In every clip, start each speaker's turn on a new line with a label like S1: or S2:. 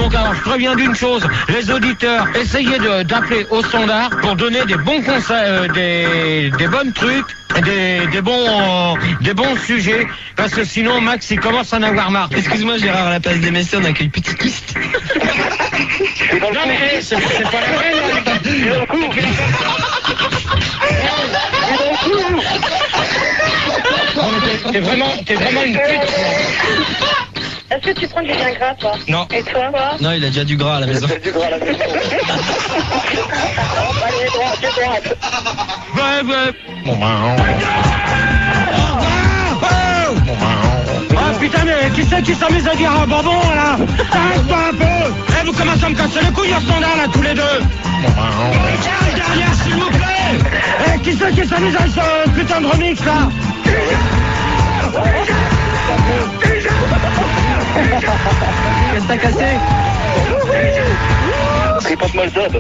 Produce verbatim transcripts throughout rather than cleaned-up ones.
S1: Donc alors je préviens d'une chose, les auditeurs, essayez de, d'appeler au standard pour donner des bons conseils, euh, des, des bons trucs, des, des bons euh, des bons sujets, parce que sinon Max il commence à en avoir marre.
S2: Excuse-moi Gérard, à la place des messieurs, on accueille Petit Christ.
S1: Non mais c'est, c'est pas la peine. T'es vraiment, t'es vraiment une pute.
S3: Est-ce que tu prends du bien gras, toi?
S1: Non.
S3: Et toi?
S2: Non, il a déjà du gras à la maison.
S3: Allez, droite, droite.
S1: Ouais, ouais. Bon, ben, oh putain, mais qui c'est qui s'amuse à dire un bonbon là? T'arrêtes pas un peu? Eh, vous commencez à me casser les couilles au standard là, tous les deux. Et derrière, s'il vous plaît. Eh, qui c'est qui s'amuse à ce putain de remix là?
S2: Qu'est-ce que t'as cassé?
S4: Répète-moi le job.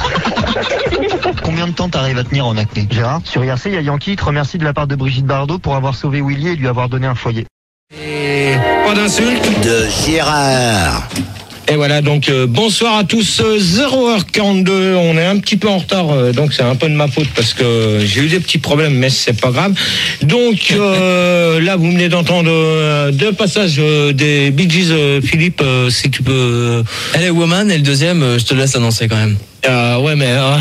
S5: Combien de temps t'arrives à tenir en acné, Gérard? Sur I R C, il y a Yankee qui te remercie de la part de Brigitte Bardot pour avoir sauvé Willy et lui avoir donné un foyer.
S1: Et pas d'insulte.
S6: De Gérard.
S1: Et voilà, donc euh, bonsoir à tous, euh, zéro heure quarante-deux, on est un petit peu en retard, euh, donc c'est un peu de ma faute parce que j'ai eu des petits problèmes, mais c'est pas grave. Donc euh, là, vous venez d'entendre euh, deux passages euh, des Bee Gees, euh, Philippe, euh, si tu peux... Euh...
S2: Elle est Woman, et le deuxième, euh, je te laisse annoncer quand même.
S1: Euh, ouais, mais... Euh,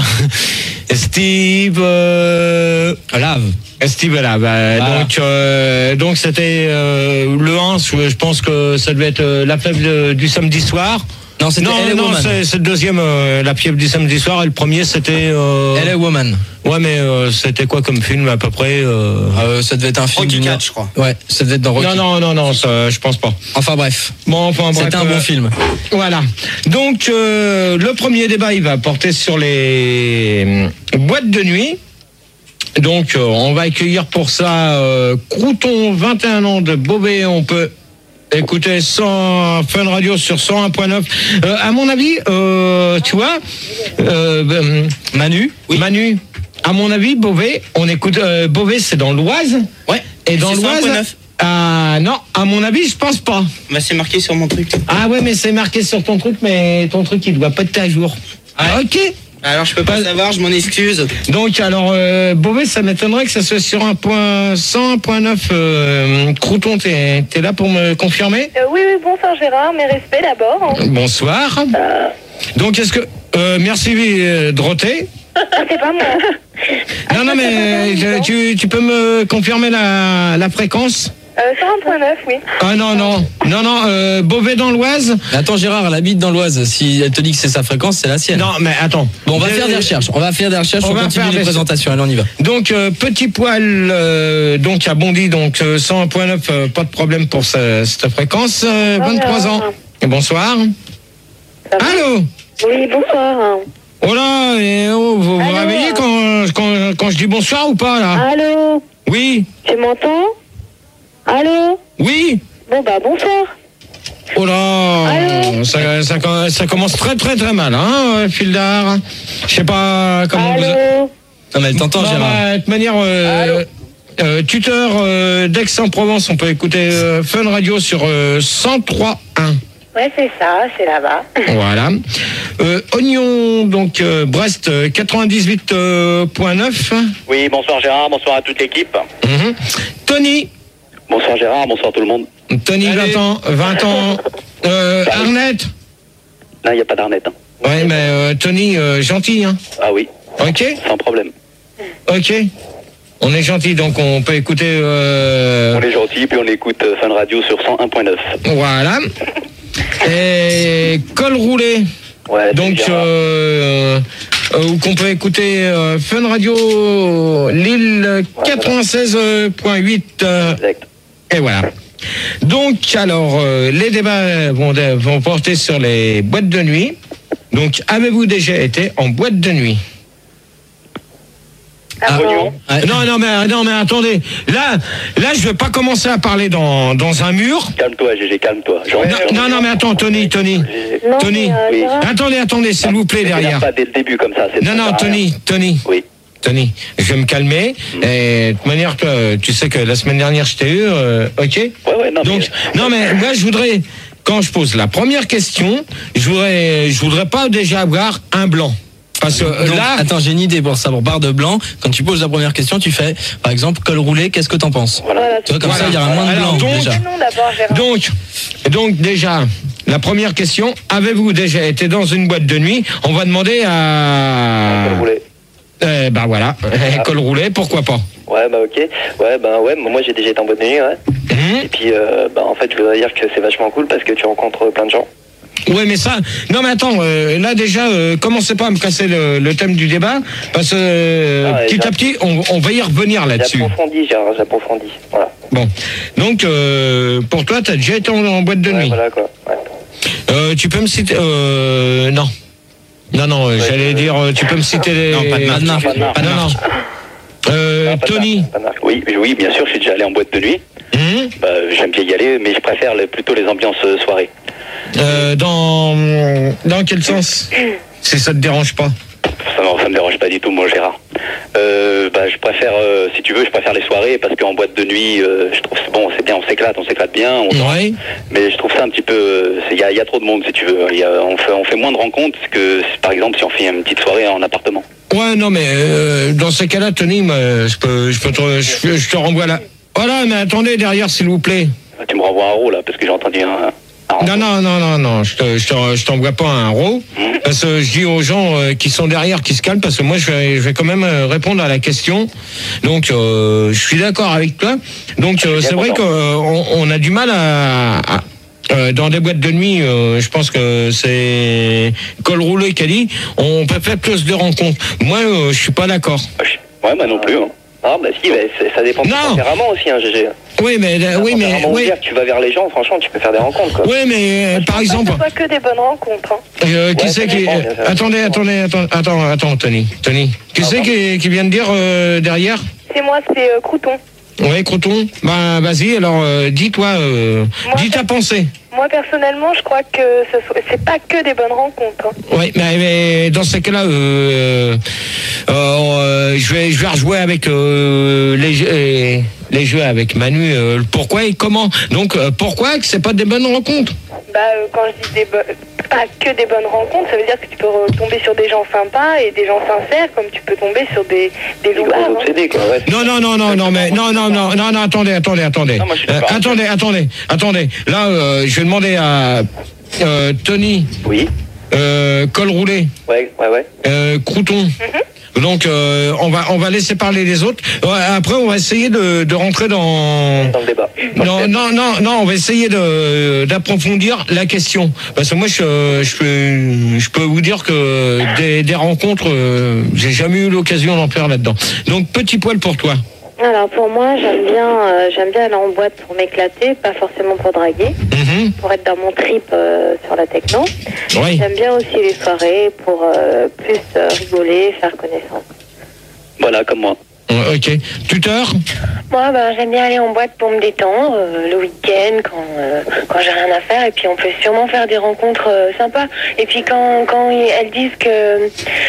S1: Steve... Euh...
S2: Lave.
S1: Steve là, bah,
S2: Voilà.
S1: donc euh, donc c'était euh, le un, je pense que ça devait être euh, la fève de- du samedi soir.
S2: Non, c'était
S1: Non,
S2: Elle est
S1: non,
S2: Woman.
S1: c'est, c'est le deuxième, euh, la fièvre du samedi soir, et le premier c'était. Euh...
S2: Elle est Woman.
S1: Ouais, mais euh, c'était quoi comme film à peu près euh...
S2: Euh, ça devait être un film
S4: Rocky
S2: d'une
S4: quatre,
S2: heure.
S4: je crois.
S2: Ouais, ça devait être dans Rocky.
S1: Non, non, non, non, ça, je pense pas.
S2: Enfin bref,
S1: Bon, enfin, bref,
S2: c'était un
S1: euh,
S2: bon film.
S1: Voilà. Donc euh, le premier débat, il va porter sur les euh, boîtes de nuit. Donc, euh, on va accueillir pour ça euh, Crouton, vingt et un ans de Beauvais. On peut écouter cent Fun Radio sur cent un point neuf. Euh, à mon avis, euh, tu vois, euh, euh,
S2: Manu
S1: oui. Manu, à mon avis, Beauvais, on écoute. Euh, Beauvais, c'est dans l'Oise.
S4: Ouais.
S1: Et dans
S4: c'est cent un point
S1: l'Oise.
S4: neuf.
S1: Ah non, à mon avis, je pense pas.
S4: Bah, c'est marqué sur mon truc.
S1: Ah ouais, mais c'est marqué sur ton truc, mais ton truc, il doit pas être à jour. Ah, ok.
S4: Alors, je peux pas
S1: Pas-
S4: savoir, je m'en excuse.
S1: Donc, alors, euh, Beauvais, ça m'étonnerait que ça soit sur un point cent un point neuf. Euh, Crouton, t'es, t'es là pour me confirmer?
S3: Euh, oui, oui, bonsoir Gérard, mes respects d'abord.
S1: Bonsoir. Donc, est-ce que... Euh, merci, euh, Dorothée.
S3: Ah, c'est pas moi.
S1: Non, non, mais je- tu, tu peux me confirmer la, la fréquence?
S3: Euh, cent un point neuf, oui.
S1: Ah non, non. Non, non, euh, Beauvais dans l'Oise.
S2: Mais attends Gérard, elle habite dans l'Oise. Si elle te dit que c'est sa fréquence, c'est la sienne.
S1: Non, mais attends.
S2: Bon, on va
S1: Je-
S2: faire des recherches. On va faire des recherches.
S1: On
S2: On,
S1: va
S2: continue
S1: faire
S2: les
S1: des-
S2: présentations. Allez, on y va.
S1: Donc euh, petit poil euh, donc à Bondy, donc euh, cent un point neuf, euh, pas de problème pour ce- cette fréquence. Euh, vingt-trois ans. Et bonsoir.
S3: Ça va?
S1: Allô.
S3: Oui, bonsoir.
S1: Oh là, et oh, vous vous
S3: Allô.
S1: réveillez quand, quand, quand je dis bonsoir ou pas là?
S3: Allô?
S1: Oui,
S3: Tu m'entends? Allô?
S1: oui.
S3: Bon, bah, bonsoir.
S1: Oh là,
S3: Allô.
S1: ça, ça, ça commence très très très mal, hein, Fildar. Je sais pas comment vous.
S3: Allô?
S2: Non, mais elle t'entend,
S1: Non,
S2: Gérard.
S1: bah, de toute manière, euh, euh, tuteur euh, d'Aix-en-Provence, on peut écouter euh, Fun Radio sur euh, cent trois point un.
S3: Ouais, c'est ça, c'est là-bas.
S1: Voilà. Euh, Oignon, donc euh, Brest euh, quatre-vingt-dix-huit point neuf.
S4: Oui, bonsoir Gérard, bonsoir à toute l'équipe.
S1: Mhm. Tony,
S4: Bonsoir Gérard, bonsoir tout le monde.
S1: Tony,
S2: Allez.
S1: vingt ans. vingt ans. Euh, Arnette.
S4: Non, il n'y a pas d'arnette. Hein.
S1: Ouais, mais euh, Tony, euh, gentil, hein.
S4: Ah oui,
S1: Ok,
S4: sans problème.
S1: ok. On est gentil, donc on peut écouter. Euh,
S4: On est gentil, puis on écoute euh, Fun Radio sur cent un point neuf.
S1: voilà. Et col roulé.
S4: Ouais,
S1: Donc,
S4: c'est Gérard.
S1: euh, euh, ou qu'on peut écouter euh, Fun Radio Lille quatre-vingt-seize point huit. euh,
S4: Exact.
S1: et voilà. Donc, alors, euh, les débats vont, vont porter sur les boîtes de nuit. Donc, avez-vous déjà été en boîte de nuit?
S3: Ah, bon?
S4: Oignon.
S2: Ouais.
S1: Non, non, mais, non, mais attendez. Là, là, je vais pas commencer à parler dans, dans un mur.
S4: Calme-toi, Gégé, calme-toi. J'en-
S1: Non,
S4: j'en-
S1: non, non, mais attends, Tony, Tony.
S3: Non,
S1: Tony.
S3: mais, euh,
S4: Oui.
S3: Gérard,
S1: Attendez, attendez, s'il vous plaît,
S4: Ne t'énerve
S1: derrière.
S4: pas dès le début comme ça. c'est-
S1: Non,
S4: ça
S1: non,
S4: sert à rien.
S1: Tony, Tony.
S4: Oui.
S1: Tony, je vais me calmer. Et de toute manière, toi, tu sais que la semaine dernière, je t'ai eu, euh, ok?
S4: Ouais, ouais, non,
S1: Donc,
S4: mais...
S1: non, mais moi, je voudrais quand je pose la première question, je voudrais, je voudrais pas déjà avoir un blanc. Parce que
S2: Donc,
S1: là,
S2: attends, j'ai une idée pour ça, pour barre de blanc. Quand tu poses la première question, tu fais, par exemple, col roulé, qu'est-ce que t'en penses?
S3: Voilà,
S2: Tu vois, comme
S1: Voilà.
S2: ça, il y aura moins de
S1: Alors,
S2: blanc,
S1: donc-
S2: déjà.
S3: non, d'abord, Gérard.
S1: donc, donc déjà, la première question, avez-vous déjà été dans une boîte de nuit? On va demander à...
S4: Col roulé.
S1: Euh, bah voilà, col roulé, pourquoi pas?
S4: Ouais, bah ok. Ouais, bah ouais, moi j'ai déjà été en boîte de nuit, ouais.
S1: Hum
S4: Et puis, euh, bah en fait, je voudrais dire que c'est vachement cool parce que tu rencontres plein de gens.
S1: Ouais, mais ça, non mais attends, euh, là déjà, euh, commencez pas à me casser le, le thème du débat, parce que euh,
S4: Ah, ouais,
S1: petit
S4: j'ai-
S1: à petit, on, on va y revenir là-dessus.
S4: J'approfondis, Gérard, j'approfondis. Voilà.
S1: Bon, donc euh, pour toi, t'as déjà été en, en boîte de
S4: Ouais,
S1: nuit.
S4: voilà quoi. Ouais.
S1: Euh, tu peux me citer, euh, non, non, non, euh,
S4: Ouais,
S1: j'allais
S4: euh,
S1: dire, euh, tu peux me citer les.
S2: Non, pas de marque.
S4: Pas de marque.
S1: Ah, non, non. Euh,
S4: Ah, pas de
S1: Tony.
S4: marque, pas de marque. Oui, oui, bien sûr, je suis déjà allé en boîte de nuit.
S1: Hum
S4: Bah, j'aime bien y aller, mais je préfère le- plutôt les ambiances euh, soirées.
S1: Euh, dans dans quel sens? Si ça te dérange pas.
S4: Ça, non, ça me dérange pas du tout, moi, Gérard. Euh, bah, je préfère, euh, si tu veux, je préfère les soirées parce qu'en boîte de nuit, euh, je trouve bon, c'est bien, on s'éclate, on s'éclate bien, on
S1: Ouais.
S4: mais je trouve ça un petit peu, il y a, y a trop de monde, si tu veux. Y a, on fait, on fait moins de rencontres que, par exemple, si on fait une petite soirée en appartement.
S1: Ouais, non, mais euh, dans ces cas-là, Tony, moi, je peux, je peux te, je, je te renvoie là. Voilà, mais attendez derrière, s'il vous plaît.
S4: Tu me renvoies un euro là, parce que j'ai entendu un. un
S1: Non, non, non, non, non, je te, je te- je t'envoie pas un euro. Parce que je dis aux gens euh, qui sont derrière, qui se calment, parce que moi, je vais, je vais quand même euh, répondre à la question. Donc, euh, je suis d'accord avec toi. Donc, euh,
S4: bien
S1: c'est vrai
S4: content.
S1: qu'on on a du mal à... à- euh, dans des boîtes de nuit, euh, je pense que c'est col roulé qui a dit, on peut faire plus de rencontres. Moi, euh, je suis pas d'accord.
S4: Ouais, moi non plus. Hein. Ah, bah si, bah, c'est- ça dépend de ton
S1: Non.
S4: tempérament aussi, hein, G G.
S1: Oui, mais, euh, oui, mais,
S4: Tempérament
S1: oui,
S4: ouvert, tu vas vers les gens, franchement, tu peux faire des rencontres, quoi.
S1: oui, mais, euh, par exemple,
S3: Ce soit que des bonnes rencontres. Hein.
S1: euh, qui
S4: Ouais,
S1: c'est
S4: ça
S1: qui,
S4: dépend, bien sûr.
S1: attendez, attendez, attends, attends, attends, Tony, Tony, qui c'est qui, qui vient de dire euh, derrière?
S3: C'est moi, c'est euh, Crouton.
S1: Oui, Croton. Bah, vas-y, alors, euh, dis-toi, euh,
S3: Moi,
S1: dis ta
S3: je-
S1: pensée.
S3: Moi, personnellement, je crois que ce soit- c'est pas que des bonnes rencontres. Hein.
S1: Oui, mais, mais dans ces cas-là, euh, euh, euh, je vais, je vais rejouer avec euh, les, jeux- euh, les jeux avec Manu. Euh, le pourquoi et comment. Donc, euh, pourquoi que c'est pas des bonnes rencontres?
S3: Bah, euh, quand je dis des bo- pas que des bonnes rencontres, ça veut dire que tu peux re- tomber sur des gens sympas et des gens sincères, comme tu peux tomber sur des, des
S4: Des
S3: loupards.
S4: gros
S3: Hein.
S4: obsédés, quoi, ouais.
S1: Non, non, non, non, non, mais non, non, non, non, non, attendez, attendez, attendez.
S4: Non, moi, je suis
S1: Euh,
S4: d'accord.
S1: attendez, attendez, attendez. Là, euh, je vais demander à euh, Tony,
S4: Oui,
S1: euh, col roulé,
S4: ouais, ouais, ouais.
S1: euh, Crouton. Donc, euh, on va, on va laisser parler les autres. Ouais, après, on va essayer de, de rentrer dans.
S4: Dans le débat. Dans le
S1: Non,
S4: thème.
S1: non, non, non, on va essayer de d'approfondir la question. Parce que moi, je, je, peux, je peux vous dire que des, des rencontres, euh, j'ai jamais eu l'occasion d'en faire là-dedans. Donc, petit poil pour toi.
S3: Alors pour moi, j'aime bien, euh, j'aime bien aller en boîte pour m'éclater, pas forcément pour draguer,
S1: Mhm.
S3: pour être dans mon trip euh, sur la techno.
S1: Oui.
S3: J'aime bien aussi les soirées pour euh, plus euh, rigoler, faire connaissance.
S4: Voilà, comme moi.
S1: Euh, Ok. Tuteur.
S7: Moi, ben, j'aime bien aller en boîte pour me détendre euh, le week-end quand, euh, quand j'ai rien à faire. Et puis, on peut sûrement faire des rencontres euh, sympas. Et puis, quand, quand ils- elles disent que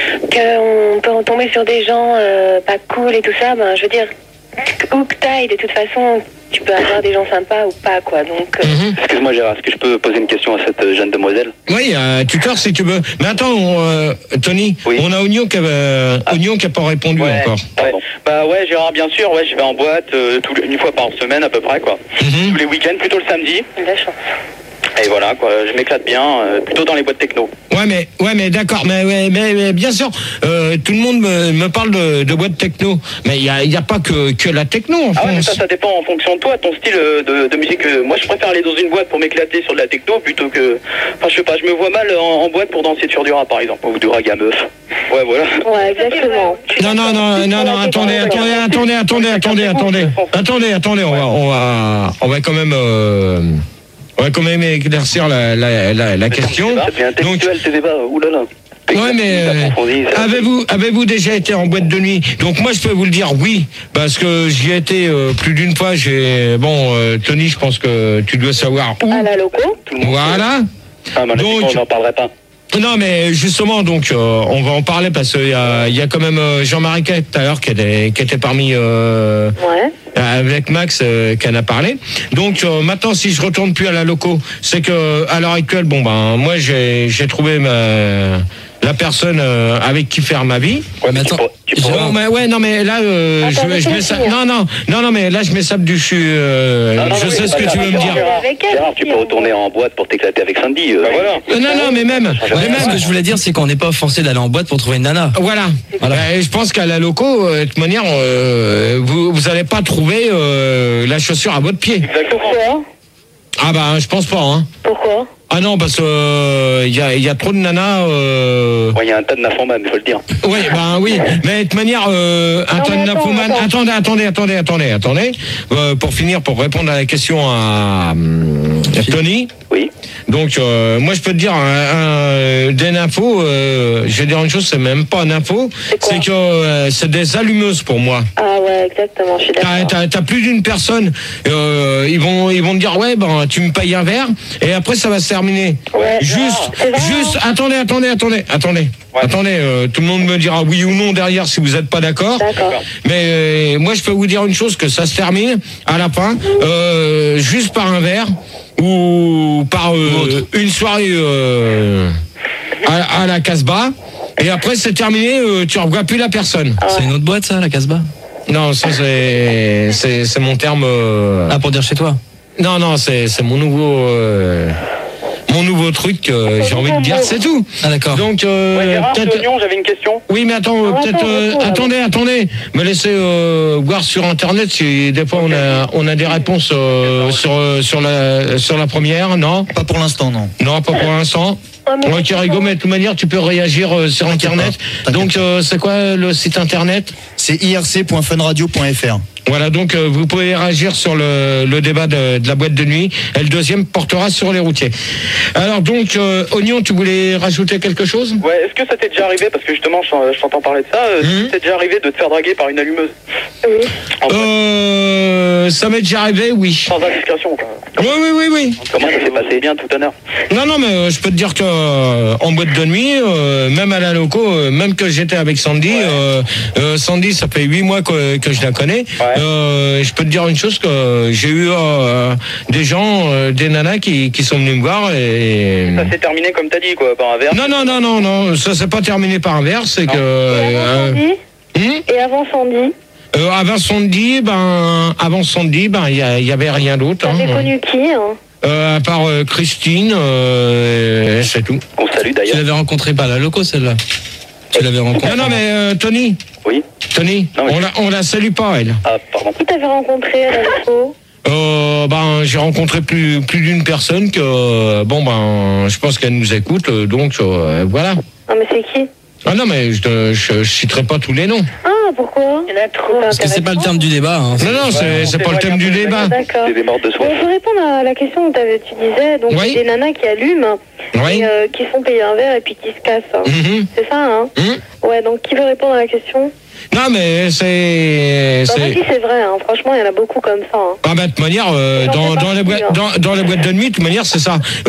S7: qu'on peut en tomber sur des gens euh, pas cool et tout ça, ben, je veux dire, où que t'ailles, de toute façon, tu peux avoir des gens sympas ou pas, quoi. Donc, euh,
S1: Mhm.
S4: Excuse-moi, Gérard, est-ce que je peux poser une question à cette euh, jeune demoiselle?
S1: Oui, euh, tuteur si tu veux. Mais attends, on, euh, Tony,
S4: Oui.
S1: on a Oignon qui a, Oignon qui a pas répondu encore.
S4: Pardon.
S8: Bah ouais, Gérard, bien sûr, ouais, je vais en boîte euh, tout le- une fois par semaine à peu près, quoi.
S1: Mhm.
S8: Tous les week-ends, plutôt le samedi.
S7: de la chance.
S8: Et voilà, quoi, je m'éclate bien, euh, plutôt dans les boîtes techno.
S1: Ouais, mais, ouais, mais d'accord, mais, mais, mais, mais bien sûr, euh, tout le monde me, me parle de, de boîte techno, mais il y a, il y a pas que, que la techno en
S8: Ah ouais, mais
S1: France.
S8: ça, ça dépend en fonction de toi, ton style euh, de, de musique. euh, Moi, je préfère aller dans une boîte pour m'éclater sur de la techno plutôt que... Enfin, je sais pas, je me vois mal en, en boîte pour danser sur du rap, par exemple, ou du rag à meuf. Ouais, voilà.
S3: Ouais, exactement.
S1: Non, non, non, non, non, attendez, attendez, attendez, attendez, attendez, attendez, attendez, attendez, on va, on va, on va quand même, euh, on va quand même éclaircir la, la, la, la question.
S4: Ça devient
S1: Donc,
S4: intellectuel, tes débats. Oulala.
S1: ouais, mais euh,
S4: Approfondi, ça.
S1: avez-vous, avez-vous déjà été en boîte de nuit? Donc moi, je peux vous le dire, oui, parce que j'y ai été euh, plus d'une fois. J'ai, bon, euh, Tony, je pense que tu dois savoir où.
S3: À la loco.
S4: Tout le monde
S1: Voilà.
S4: sait. Ah, mais
S1: Donc-
S4: on n'en parlerait pas.
S1: Non, mais justement, donc, euh, on va en parler parce qu'il y a, il y a quand même euh, Jean-Marie Quet, tout à l'heure qui était, qui était parmi, euh,
S3: Ouais.
S1: avec Max euh, qu'elle a parlé. Donc euh, maintenant, si je retourne plus à la loco, c'est que à l'heure actuelle, bon ben moi j'ai j'ai trouvé ma la personne euh, avec qui faire ma vie.
S4: Ouais, mais
S2: attends,
S4: tu pourras- tu pourras-
S1: Non, mais ouais, non, mais là, euh,
S3: Attends,
S1: je, je mets ça. Non, non, non, non, mais là, je mets ça du dessus. Euh,
S4: Non, non,
S1: je
S4: oui,
S1: sais
S4: c'est
S1: ce
S4: pas
S1: que tu
S4: grave,
S1: veux me dire.
S4: Gérard,
S3: Avec elle,
S4: Gérard, tu
S3: si,
S4: peux
S3: on-
S4: retourner en boîte pour t'éclater avec Sandy. euh,
S8: Bah voilà.
S1: Euh, non, non, mais même,
S2: Ouais,
S1: mais
S2: ce
S1: même.
S2: que je voulais dire, c'est qu'on n'est pas forcé d'aller en boîte pour trouver une nana.
S1: Voilà.
S2: Voilà.
S1: Euh, je pense qu'à la loco, euh, de toute manière, euh, vous vous allez pas trouver euh, la chaussure à votre pied.
S8: Exactement.
S3: Pourquoi
S1: Ah bah, je pense pas. Hein.
S3: Pourquoi
S1: Ah non, parce que euh, il y a il y a trop de nanas. Euh...
S4: Ouais, il y a un tas de nymphomanes, il faut le dire.
S1: Oui, ben oui, mais de toute manière, euh, un
S3: Non,
S1: tonne
S3: mais attends,
S1: d'infomane.
S3: attends.
S1: Attendez, attendez, attendez, attendez, attendez. Euh, pour finir, pour répondre à la question à, hum, à Tony.
S4: Oui.
S1: Donc, euh, moi, je peux te dire, un, un, des infos, euh, je vais dire une chose, c'est même pas une info,
S3: C'est quoi
S1: c'est que euh, c'est des allumeuses pour moi.
S3: Ah ouais, exactement, je suis
S1: T'as,
S3: d'accord.
S1: t'as, t'as plus d'une personne, euh, ils vont, ils vont te dire, ouais, ben, tu me payes un verre, et après, ça va se terminer.
S3: Ouais,
S1: Juste,
S3: c'est vrai,
S1: juste, attendez, attendez, attendez, attendez, attendez, euh, tout le monde me dira oui ou non derrière si vous n'êtes pas d'accord.
S3: D'accord.
S1: Mais euh, moi, je peux vous dire une chose, que ça se termine à la fin, euh, juste par un verre ou par euh, une soirée euh, à, à la Casbah. Et après, c'est terminé, euh, tu ne revois plus la personne.
S2: C'est une autre boîte, ça, la Casbah?
S1: Non, ça, c'est, c'est, c'est mon terme. euh,
S2: Ah, pour dire chez toi?
S1: Non, non, c'est, c'est mon nouveau. euh, Mon nouveau truc, euh, j'ai envie de dire, c'est tout.
S2: Ah, d'accord.
S1: Donc, euh,
S8: Ouais, Gérard,
S1: peut-être-
S8: c'est Oignon, j'avais une question.
S1: oui, mais attends, euh,
S3: Ah,
S1: peut-être.
S3: attends,
S1: euh,
S3: attends,
S1: attendez, attendez. Me laissez euh, voir sur Internet si des fois on a, on a des réponses euh, sur, euh, sur, la, sur la première. Non,
S5: Pas pour l'instant, non.
S1: non, pas pour l'instant.
S3: Ah, mais
S1: Ok, Rigo, mais de toute manière, tu peux réagir euh, sur Internet.
S5: pas, t'inquiète
S1: Donc, euh, c'est quoi le site Internet?
S5: C'est i r c point fun radio point f r.
S1: Voilà, donc euh, vous pouvez réagir sur le, le débat de, de la boîte de nuit. Et le deuxième portera sur les routiers. Alors donc, euh, Oignon, tu voulais rajouter quelque chose?
S8: Ouais, est-ce que ça t'est déjà arrivé, parce que justement, je t'en- je t'entends parler de ça, euh,
S1: Mhm.
S8: ça t'est déjà arrivé de te faire draguer par une allumeuse?
S3: Oui.
S8: En boîte,
S1: Euh, ça m'est déjà arrivé, oui.
S8: sans indiscrétion, quoi.
S1: Oui, oui, oui, oui.
S8: Comment ça s'est passé bien tout à l'heure?
S1: Non, non, mais euh, je peux te dire que euh, en boîte de nuit, euh, même à la loco, euh, même que j'étais avec Sandy, euh, euh, Sandy, ça fait huit mois que, que je la connais.
S8: Ouais.
S1: Euh, je peux te dire une chose, que j'ai eu euh, des gens, euh, des nanas qui, qui sont venus me voir et.
S8: Ça s'est terminé comme t'as dit, quoi, par un verre?
S1: Non, non, non, non, non, ça s'est pas terminé par un verre, c'est que.
S3: Et
S1: euh,
S3: avant Sandy
S1: hum,
S3: Et avant Sandy
S1: euh, avant Sandy, ben, avant Sandy, ben, il y, a- il y avait rien d'autre.
S3: T'avais
S1: hein.
S3: connu qui hein
S1: Euh, à part euh, Christine, euh, c'est tout.
S4: On salue
S2: Tu
S4: d'ailleurs.
S2: l'avais rencontrée pas à la loco, celle-là? Tu l'avais rencontrée?
S1: Non, non, mais euh, Tony,
S4: Oui.
S1: Tony,
S4: Non, mais-
S1: on la, on la salue pas, elle.
S4: Ah, pardon.
S3: Qui t'avais rencontré à la loco
S1: Euh, ben, j'ai rencontré plus, plus d'une personne que, euh, bon, ben, je pense qu'elle nous écoute, euh, donc, euh, voilà.
S3: Ah, mais c'est qui
S1: Ah non, mais je, te- je, je citerai pas tous les noms.
S3: Ah, pourquoi Il y en a trop.
S2: Parce que c'est pas le terme du débat. Hein.
S1: Non, non, c'est, c'est pas le thème du débat.
S3: D'accord.
S4: C'est des morts de
S3: Bon,
S4: soif.
S3: je vais répondre à la question que t'avais- tu disais. Donc,
S1: Oui.
S3: des nanas qui allument
S1: Oui.
S3: et euh, qui font payer un verre et puis qui se cassent. hein.
S1: Mhm.
S3: C'est ça, hein
S1: Mhm.
S3: Ouais, donc qui veut répondre à la question
S1: Non, mais c'est,
S3: Bah, moi,
S1: c'est,
S3: si, c'est vrai, hein. Franchement, il y en a beaucoup comme ça. hein.
S1: ah bah, de toute manière, euh,
S3: J'en
S1: dans,
S3: fais
S1: dans,
S3: partie,
S1: les boîtes,
S3: hein.
S1: dans, dans les boîtes de nuit, de toute manière, c'est ça. Euh,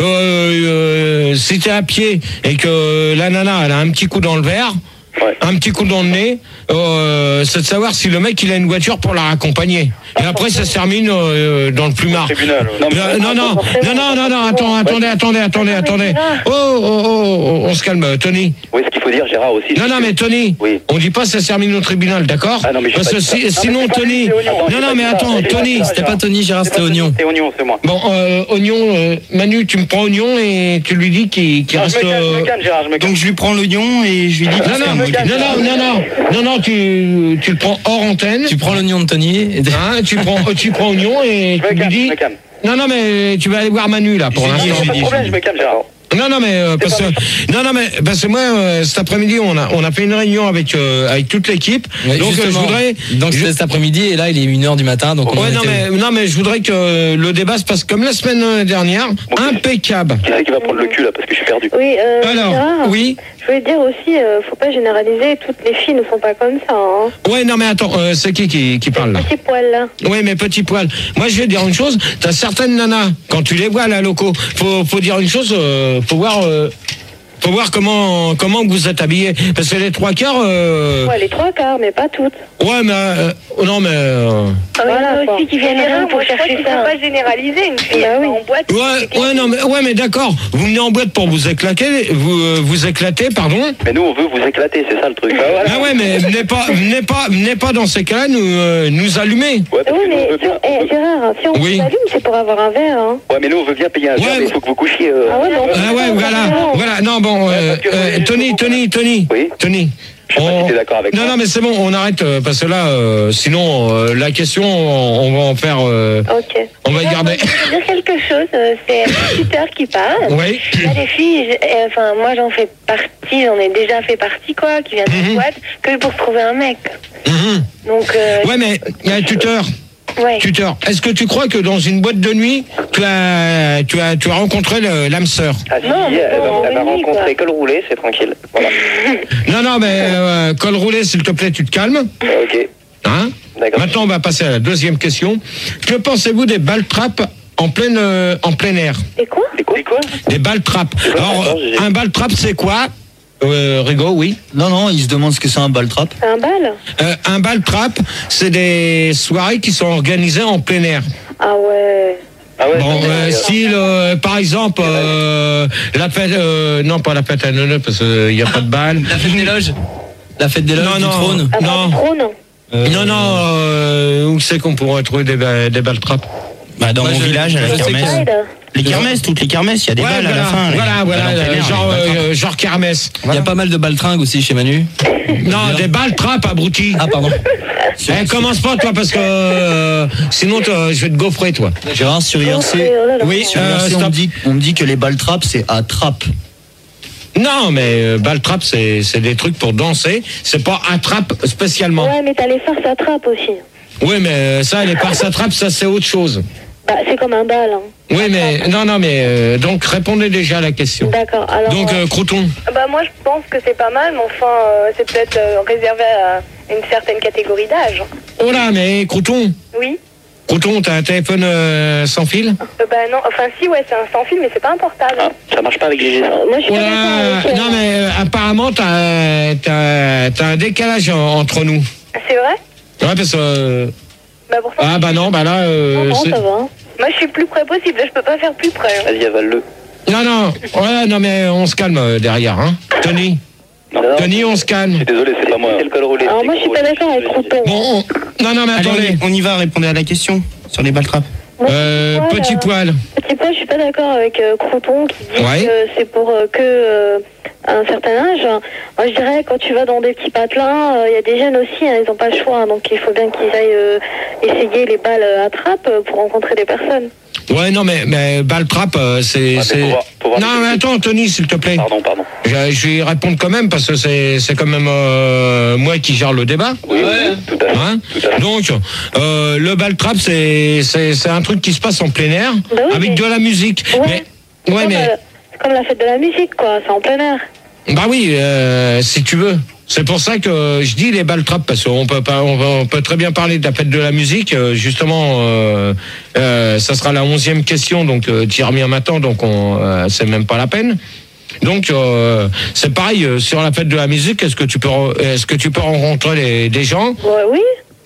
S1: euh, si t'es à pied et que la nana, elle a un petit coup dans le verre,
S4: Ouais.
S1: un petit coup dans le nez, euh, c'est de savoir si le mec, il a une voiture pour la raccompagner. Et après, ça se termine euh, dans le plumard.
S8: Tribunal.
S4: Non, mais-
S1: Euh, non, non, non, non, non, non, attends, attendez, attendez, attendez, attendez. Oh, oh, oh, oh, on se calme, Tony.
S4: Oui, ce qu'il faut dire, Gérard aussi.
S1: Non,
S4: c'est
S1: non,
S4: que-
S1: mais Tony,
S4: Oui.
S1: on dit pas ça se termine au tribunal, d'accord?
S4: Ah non, mais j'ai
S1: Parce
S4: pas
S1: que
S4: dit ça.
S1: si-
S4: Non,
S1: sinon,
S8: mais c'est pas
S1: Tony.
S8: lui, c'est Oignon.
S1: Non, non, mais attends,
S8: C'est pas
S1: Tony.
S8: ça,
S2: C'était pas
S8: Gérard.
S2: Tony, Gérard, c'était Oignon.
S8: C'est Oignon, c'est moi.
S1: Bon, euh, Oignon, euh, Manu, tu me prends Oignon et tu lui dis qu'il qu'il
S8: Non, je
S1: reste.
S8: me calme, je
S1: euh,
S8: me calme, Gérard, je me calme.
S5: Donc je lui prends l'oignon et je lui dis.
S1: Non, non, non, non, non, non, non, non, tu, tu le prends hors antenne.
S2: Tu prends l'oignon de Tony. Et...
S1: Hein, tu prends, tu prends Oignon et
S8: Je
S1: tu
S8: me
S1: lui
S8: calme, je
S1: dis.
S8: me calme.
S1: Non, non, mais tu vas aller voir Manu là pour
S5: Je lui dis,
S1: l'instant.
S5: je lui
S8: Pas de problème, je me calme, Gérard.
S1: Non, non, mais euh, parce que non, non, mais parce que moi euh, cet après-midi on a on a fait une réunion avec euh, avec toute l'équipe.
S2: Ouais,
S1: donc euh, je
S2: justement.
S1: voudrais.
S2: Donc
S1: je-
S2: c'était cet après-midi et là il est une heure du matin. Donc on
S1: Ouais,
S2: en
S1: non
S2: était-
S1: mais non mais je voudrais que le débat se passe comme la semaine dernière, impeccable.
S4: Qui c'est qui va prendre le cul là, parce que je suis perdu.
S3: Oui, euh,
S1: Alors,
S3: Gérard,
S1: oui.
S3: je voulais dire aussi, euh, faut pas généraliser, toutes les filles ne sont pas comme ça. Hein.
S1: Ouais, non mais attends, euh, c'est qui qui qui parle là?
S3: Petit poil là.
S1: Oui, mais petit poil. Moi, je vais dire une chose. T'as certaines nanas, quand tu les vois à la loco, faut, faut dire une chose, euh, faut voir, euh, faut voir comment, comment vous êtes habillés. Parce que les trois quarts, euh,
S3: Ouais, les trois quarts, mais pas toutes.
S1: ouais, mais, euh, oh, non mais. Euh...
S7: Ah oui,
S3: Voilà,
S7: moi
S3: quoi.
S7: aussi qui viennent
S3: Mais
S7: rien
S3: non,
S7: pour
S3: moi, je crois
S7: chercher
S3: qu'il
S7: ça.
S3: faut pas généraliser une fille
S7: Bah
S3: elle
S7: oui.
S3: va en boîte.
S1: Ouais, ouais, non, mais, ouais, mais d'accord. Vous venez en boîte pour vous éclater, vous, euh, vous éclater, pardon.
S4: Mais nous, on veut vous éclater, c'est ça le truc. Bah, voilà.
S1: Ah ouais, mais venez pas, venez pas, venez pas dans ces cas-là nous, euh, nous allumer.
S4: Ouais, parce
S3: Oui,
S4: que nous, on
S3: mais
S4: veut bien.
S3: eh,
S4: on veut-
S3: Gérard, si on
S1: Oui.
S3: vous allume, c'est pour avoir un verre. Hein.
S4: Ouais, mais nous, on veut bien payer un
S1: Ouais,
S4: verre, mais il
S1: mais-
S4: faut que vous couchiez. euh,
S3: Ah ouais, non.
S1: Ah ouais, voilà, voilà. Non, bon, euh, euh, Tony, Tony, Tony,
S4: Oui.
S1: Tony.
S4: Je sais pas si t'es d'accord avec
S1: non,
S4: moi.
S1: non, mais c'est bon, on arrête euh, parce que là, euh, sinon, euh, la question, on, on va en faire, euh,
S3: Ok.
S1: on va y garder.
S7: Je veux dire quelque chose, euh, c'est un tuteur qui parle.
S1: Oui.
S7: Il y a des filles, je- euh, enfin moi j'en fais partie, j'en ai déjà fait partie quoi, qui viennent
S1: Mhm.
S7: de boîte, que pour trouver un mec.
S1: Mhm.
S7: Donc, euh,
S1: Ouais, mais il y a un tuteur.
S7: ouais.
S1: Tuteur, est-ce que tu crois que dans une boîte de nuit, tu as, tu as, tu as rencontré le- l'âme sœur?
S4: Ah si,
S7: Non, mais
S4: elle
S7: bon,
S4: va, elle va
S7: oui, quoi.
S4: rencontrer col roulé, c'est tranquille. Voilà.
S1: Non, non, mais euh, col roulé, s'il te plaît, tu te calmes.
S4: Ok.
S1: Hein?
S4: D'accord.
S1: Maintenant, on va passer à la deuxième question. Que pensez-vous des balles trappes en plein, euh, en plein air?
S3: Et quoi?
S4: C'est quoi, quoi
S1: Des balles trappes.
S4: pas
S1: Alors,
S4: d'accord, j'ai-
S1: un balle trappe, c'est quoi? Euh, Rigo, oui.
S2: Non, non, il se demande ce que c'est un ball trap.
S3: C'est un bal?
S1: Euh, un balle trappe, c'est des soirées qui sont organisées en plein air.
S3: Ah ouais.
S4: Ah ouais,
S1: Bon,
S4: c'est-
S1: euh, style, euh, par exemple, euh, la fête, euh, non, pas la fête à Neuneu, parce qu'il n'y a pas de balle.
S2: La fête des loges. La fête des loges,
S1: Non,
S2: du
S1: non.
S2: trône.
S3: Ah,
S1: Non.
S3: pas du trône?
S2: Euh,
S1: Non, non, euh, où c'est qu'on pourrait trouver des, ba- des balles trappes?
S9: Bah, dans
S2: Moi,
S9: mon
S2: je-
S9: village, à la
S2: je sais
S9: kermesse.
S2: que-
S3: Aide.
S9: Les kermesses, toutes les kermesses, il y a des
S1: Ouais,
S9: balles
S1: voilà,
S9: à la fin. les-
S1: voilà, voilà,
S9: balles en plein
S1: euh,
S9: air,
S1: genre,
S9: les balles
S1: euh, genre kermesse.
S2: Il y a pas mal de baltringues aussi chez Manu.
S1: Non, des balles trappes, abruti.
S2: Ah, pardon.
S1: Eh, commence pas, toi, parce que euh, sinon, toi, je vais te gaufrer, toi.
S2: Gérard, sur I R C.
S3: Oh là là.
S2: Oui, sur
S1: Euh,
S2: I R C, on,
S1: stop.
S2: me dit, on me dit que les balles trappes, c'est à trappe.
S1: Non, mais euh, balle trappe, c'est c'est des trucs pour danser. C'est pas attrape spécialement.
S3: Ouais, mais t'as les farces à trappe aussi.
S1: Oui, mais euh, ça, les farces attrape, ça, c'est autre chose.
S3: Bah, c'est comme un bal. Hein.
S1: Oui, mais non, non, mais euh, donc répondez déjà à la question.
S3: D'accord. Alors.
S1: Donc,
S3: euh,
S1: euh, Crouton.
S3: Bah, moi, je pense que c'est pas mal, mais enfin, euh, c'est peut-être euh, réservé à une certaine catégorie d'âge.
S1: Oh là, mais Crouton.
S3: Oui.
S1: Crouton, t'as un téléphone euh, sans fil?
S3: Euh, bah, non. Enfin, si, ouais, c'est un sans fil, mais c'est pas un portable.
S4: Ah, ça marche pas avec G G ça.
S3: Euh, moi, je suis
S1: Oh
S3: pas
S1: là,
S3: d'accord avec elle.
S1: non, mais euh, apparemment, t'as t'as- t'as un décalage en- entre nous.
S3: C'est vrai?
S1: Ouais, parce que. euh,
S3: Bah, pourtant.
S1: Ah, bah non, bah là. euh,
S3: Non, non,
S1: c'est-
S3: ça va. hein. Moi, je suis le plus près possible. Je peux pas faire plus près. hein.
S4: Vas-y, avale-le.
S1: Non, non, ouais, non, mais on se calme euh, derrière, hein. Tony,
S4: Non, non,
S1: Tony, on se
S4: je
S1: calme.
S4: suis désolé, c'est pas moi. C'est le col roulé.
S3: Alors, moi, je suis pas d'accord avec Crouton.
S1: Bon, on- non, non, mais
S9: Allez, on
S1: attendez.
S9: y- on y va, répondez à la question sur les balles trappes.
S3: Moi,
S1: Euh,
S3: petit poil,
S1: petit
S3: euh,
S1: poil.
S3: Petit poil, je suis pas d'accord avec euh, Crouton qui dit
S1: Ouais.
S3: que c'est pour euh, que euh, un certain âge. Moi, je dirais quand tu vas dans des petits patelins, euh, il y a des jeunes aussi, hein, ils n'ont pas le choix, hein, donc il faut bien qu'ils aillent euh, essayer les balles à trappe euh, pour rencontrer des personnes.
S1: Ouais, non, mais, mais balle trappe, euh, c'est.
S4: Ouais, mais
S1: c'est-
S4: faut voir- faut voir
S1: non,
S4: les
S1: mais attends, Tony, s'il te plaît.
S4: Pardon, pardon.
S1: Je, je vais y répondre quand même parce que c'est c'est quand même euh, moi qui gère le débat.
S4: Oui, oui, tout à fait.
S1: Hein
S4: Tout à fait.
S1: Donc, euh, le ball trap, c'est c'est c'est un truc qui se passe en plein air
S3: Bah oui,
S1: avec
S3: mais-
S1: de la musique.
S3: Ouais.
S1: Mais
S3: C'est
S1: ouais,
S3: comme,
S1: mais
S3: euh, c'est comme la fête de la musique, quoi, c'est en plein air.
S1: bah oui, euh, si tu veux. C'est pour ça que je dis les balles trap parce qu'on peut pas, on, va- on peut très bien parler de la fête de la musique. euh, Justement, euh, euh, ça sera la onzième question, donc euh, tu y reviens maintenant, donc on, euh, c'est même pas la peine. Donc euh, c'est pareil euh, sur la fête de la musique. Est-ce que tu peux, re- est-ce que tu peux rencontrer les- des gens?
S3: Ouais, oui.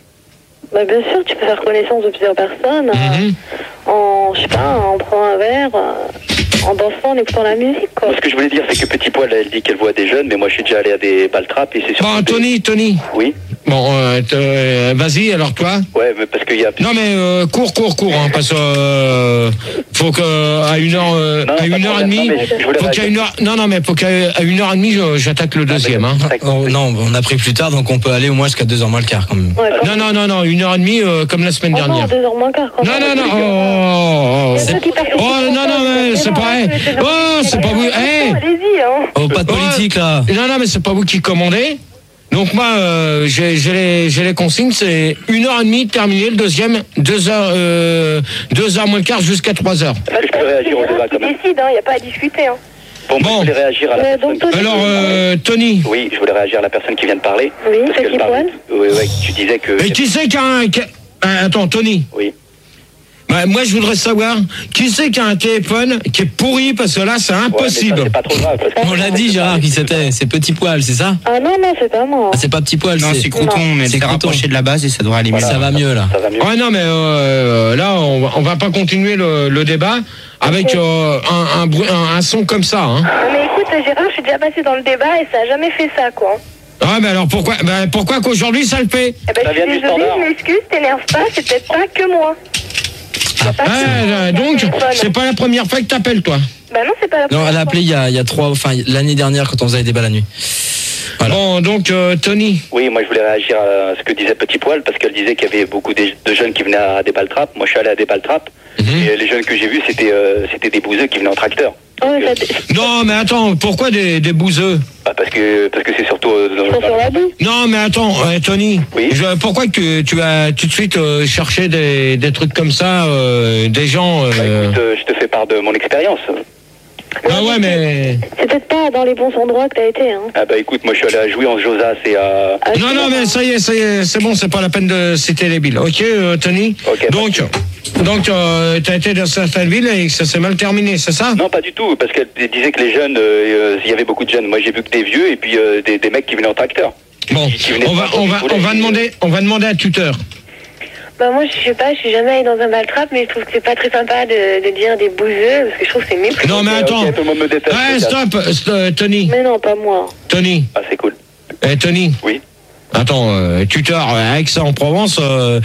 S3: Bah, bien sûr, tu peux faire connaissance de plusieurs personnes euh,
S1: Mhm.
S3: en, je sais pas, en prenant un verre, euh, en dansant, en écoutant la musique, quoi.
S4: Moi, ce que je voulais dire, c'est que Petit Poil, elle dit qu'elle voit des jeunes, mais moi, je suis déjà allé à des balles trappes et c'est sûr.
S1: Bon, Tony, Tony.
S4: Oui.
S1: Bon, euh, te- euh, vas-y, alors toi.
S4: Ouais, mais parce qu'il y a.
S1: Non mais euh, cours, cours, cours, hein, parce que euh, faut que à une heure, euh,
S4: Non,
S1: à
S4: pas
S1: une
S4: de
S1: heure et
S4: problème.
S1: demie,
S4: Non, mais je voulais
S1: faut qu'à une heure, non non mais faut qu'à à une heure et demie, je- j'attaque le deuxième. Hein.
S2: Oh, non, on a pris plus tard, donc on peut aller au moins jusqu'à deux heures moins le quart quand même.
S3: Ouais, quand
S1: Non non non non, une heure et demie euh, comme la semaine
S3: Oh non,
S1: dernière.
S3: deux heures moins quart, quand
S1: Non
S3: même.
S1: non non, oh, oh, oh,
S3: Il y a ceux qui participent
S1: oh, non non mais c'est pas vrai. Oh c'est pas vous, eh.
S3: Allez-y, hein.
S2: Oh, pas de politique là.
S1: Non non mais c'est pas vous qui commandez. Donc moi euh, j'ai j'ai les j'ai les consignes, c'est une heure et demie terminé le deuxième, deux heures euh, deux heures moins le quart jusqu'à trois heures.
S4: Est-ce que je peux réagir au débat quand même?
S3: Décide, il n'y a pas à discuter. Hein.
S4: Bon, moi,
S1: Bon.
S4: je voulais réagir à la
S3: Euh,
S4: personne.
S3: donc, toi, tu-
S1: Alors euh, Tony.
S4: Oui, je voulais réagir à la personne qui vient de parler.
S3: Oui,
S4: Parce
S3: Petit
S4: qu'elle parlait-
S3: Poil.
S4: Oui, oui, tu disais que.
S1: Et qui c'est qu'un... qu'un- ah, attends, Tony.
S4: Oui.
S1: Bah, moi, je voudrais savoir qui c'est qui a un téléphone qui est pourri, parce que là, c'est impossible.
S4: Ouais, mais ça, c'est pas trop grave. Parce que...
S2: On l'a dit, Gérard, qui c'était. C'est Petit Poil, c'est ça?
S3: Ah non, non, c'est pas moi.
S2: Ah, c'est pas Petit Poil,
S9: Non, c'est Crouton, mais
S2: c'est
S9: c'est
S2: Crouton.
S9: rapproché de la base et ça devrait aller mieux.
S2: Ça va mieux, là.
S4: Ça va mieux.
S1: Ouais, non, mais euh, là, on va, on va pas continuer le, le débat avec euh, un, un, bruit- un, un son comme ça. Hein.
S3: Non, mais écoute, Gérard, je suis déjà passé dans le débat et ça a jamais fait ça, quoi.
S1: Ah, mais alors pourquoi, bah, pourquoi qu'aujourd'hui ça le fait?
S3: Eh ben,
S4: Ça
S3: je suis
S4: vient du
S3: désolée,
S4: standard.
S3: je m'excuse, t'énerve pas, c'est peut-être pas que moi. C'est pas que
S1: Ah,
S3: moi,
S1: euh,
S3: le
S1: donc,
S3: téléphone.
S1: c'est pas la première fois que t'appelles, toi.
S3: Bah non, c'est pas la
S2: Non,
S3: première
S2: elle a
S3: fois.
S2: appelé il y a, il y a trois, enfin, l'année dernière quand on faisait les débats la nuit. Voilà.
S1: Bon, donc, euh, Tony.
S4: Oui, moi je voulais réagir à ce que disait Petit Poil, parce qu'elle disait qu'il y avait beaucoup de de jeunes qui venaient à des balles-trappes. Moi je suis allé à des balles-trappes,
S1: Mhm.
S4: et les jeunes que j'ai vus, c'était euh, c'était des bouseux qui venaient en tracteur.
S3: Oh, mais ça-
S1: Non, mais attends, pourquoi des, des bouseux?
S4: Bah, parce que parce que c'est surtout euh, dans,
S3: Ils sont sur la boue.
S1: Non, mais attends, euh, Tony.
S4: Oui.
S1: Je- pourquoi que tu as tout de suite euh, cherché des, des trucs comme ça, euh, des gens.
S4: Bah,
S1: Euh...
S4: écoute, euh, je te fais part de mon expérience.
S1: Ah ouais, mais.
S3: C'est peut-être pas dans les bons endroits que t'as été, hein.
S4: Ah bah écoute, moi je suis allé à jouer en Josas et à...
S3: Ah,
S1: Non,
S3: c'est
S1: non,
S3: bon.
S1: mais ça y est, ça y est, c'est bon, c'est pas la peine de citer les villes. Ok, euh, Tony.
S4: Ok,
S1: Donc, donc, euh, t'as été dans certaines villes et que ça s'est mal terminé, c'est ça?
S4: Non, pas du tout, parce qu'elle disait que les jeunes, euh, euh, il y avait beaucoup de jeunes. Moi j'ai vu que des vieux et puis euh, des, des mecs qui venaient en tracteur.
S1: Bon,
S4: Qui- qui venaient
S1: on va,
S4: pas
S1: on va,
S4: quand ils
S1: on va
S4: voulaient.
S1: demander, on va demander à tuteur.
S7: Bah moi je sais pas, je suis jamais allée dans un baltrap, mais je trouve que c'est pas très sympa de, de dire des bouseux, parce que je trouve que c'est méprisant.
S1: Non, mais
S4: Ok,
S1: attends.
S4: ok, tout le monde me déteste.
S1: Ouais,
S4: c'est ça.
S1: stop, stop, Tony,
S3: Mais non, pas moi.
S1: Tony,
S4: Ah c'est cool.
S1: eh, Tony.
S4: Oui.
S1: Attends, euh, tuteur, euh, Aix-en-Provence, euh,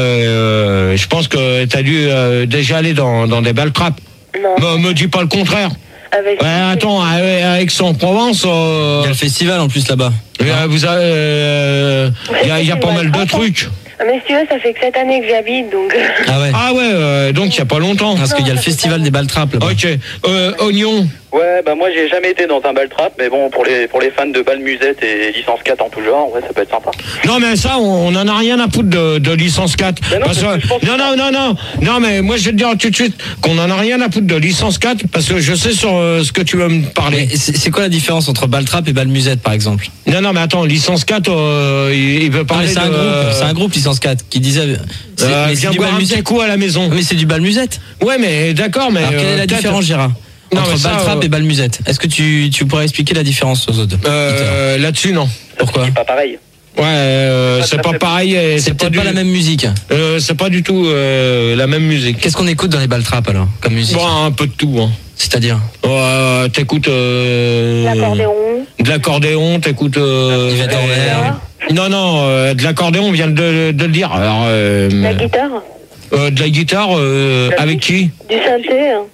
S1: euh, je pense que t'as dû euh, déjà aller dans, dans des balles-trappes.
S7: Non.
S1: Me, me dis pas le contraire.
S7: Avec...
S1: Ouais, attends, à, à Aix-en-Provence, euh,
S2: Il y a le festival en plus là-bas.
S1: euh, vous avez, euh, il y a, il y a pas mal de trucs.
S7: Ah, mais si tu veux, ça fait que cette année que j'y habite, donc...
S2: Ah ouais.
S1: Ah ouais, euh, donc il y a pas longtemps.
S2: Parce qu'il y a le festival des balles-trappes là-bas.
S1: Ok, euh, oignon.
S4: Ouais, bah moi j'ai jamais été dans un baltrap, mais bon, pour les pour les fans de balles musette et licence quatre en tout genre, ouais, ça peut être sympa.
S1: Non mais ça, on, on en a rien à foutre de, de licence quatre.
S4: Mais non,
S1: Parce
S4: parce
S1: que-
S4: que je pense
S1: non, non, non, non, non, mais moi je vais te dire tout de suite qu'on en a rien à foutre de licence quatre parce que je sais sur euh, ce que tu veux me parler.
S2: Mais c'est c'est quoi la différence entre balles-trappes et balles-musette par exemple?
S1: Non, non, mais attends, licence quatre, euh, il, il veut
S2: Non,
S1: parler
S2: mais c'est
S1: de...
S2: un groupe, c'est un groupe licence quatre qui disait. c'est-
S1: Euh,
S2: mais c'est
S1: viens
S2: du
S1: boire un petit
S2: bal-musette.
S1: coup à la maison.
S2: Mais c'est du bal-musette.
S1: Ouais, mais d'accord, mais...
S2: Alors quelle
S1: euh,
S2: est la
S1: peut-être-
S2: différence, Gérard,
S1: Non, mais
S2: entre
S1: ça,
S2: balles-trappes
S1: euh,
S2: et balles-musette? Est-ce que tu, tu pourrais expliquer la différence aux autres?
S1: Euh, là-dessus, non.
S2: Pourquoi?
S4: C'est pas pareil.
S1: Ouais, euh, c'est pas pareil. et
S2: C'est peut-être
S1: du-
S2: pas la même musique.
S1: Euh, c'est pas du tout euh, la même musique.
S2: Qu'est-ce qu'on écoute dans les balles-trappes alors, comme musique?
S1: Bon, un peu de tout, hein.
S2: C'est-à-dire
S1: Euh, t'écoutes euh,
S3: L'accordéon.
S1: de l'accordéon, t'écoutes euh,
S2: Yvette
S1: euh,
S2: Horner.
S1: non non euh, de l'accordéon, on vient de, de le dire. Alors euh,
S3: La guitare.
S1: euh, de la guitare euh, avec qui?
S3: Du synthé. hein.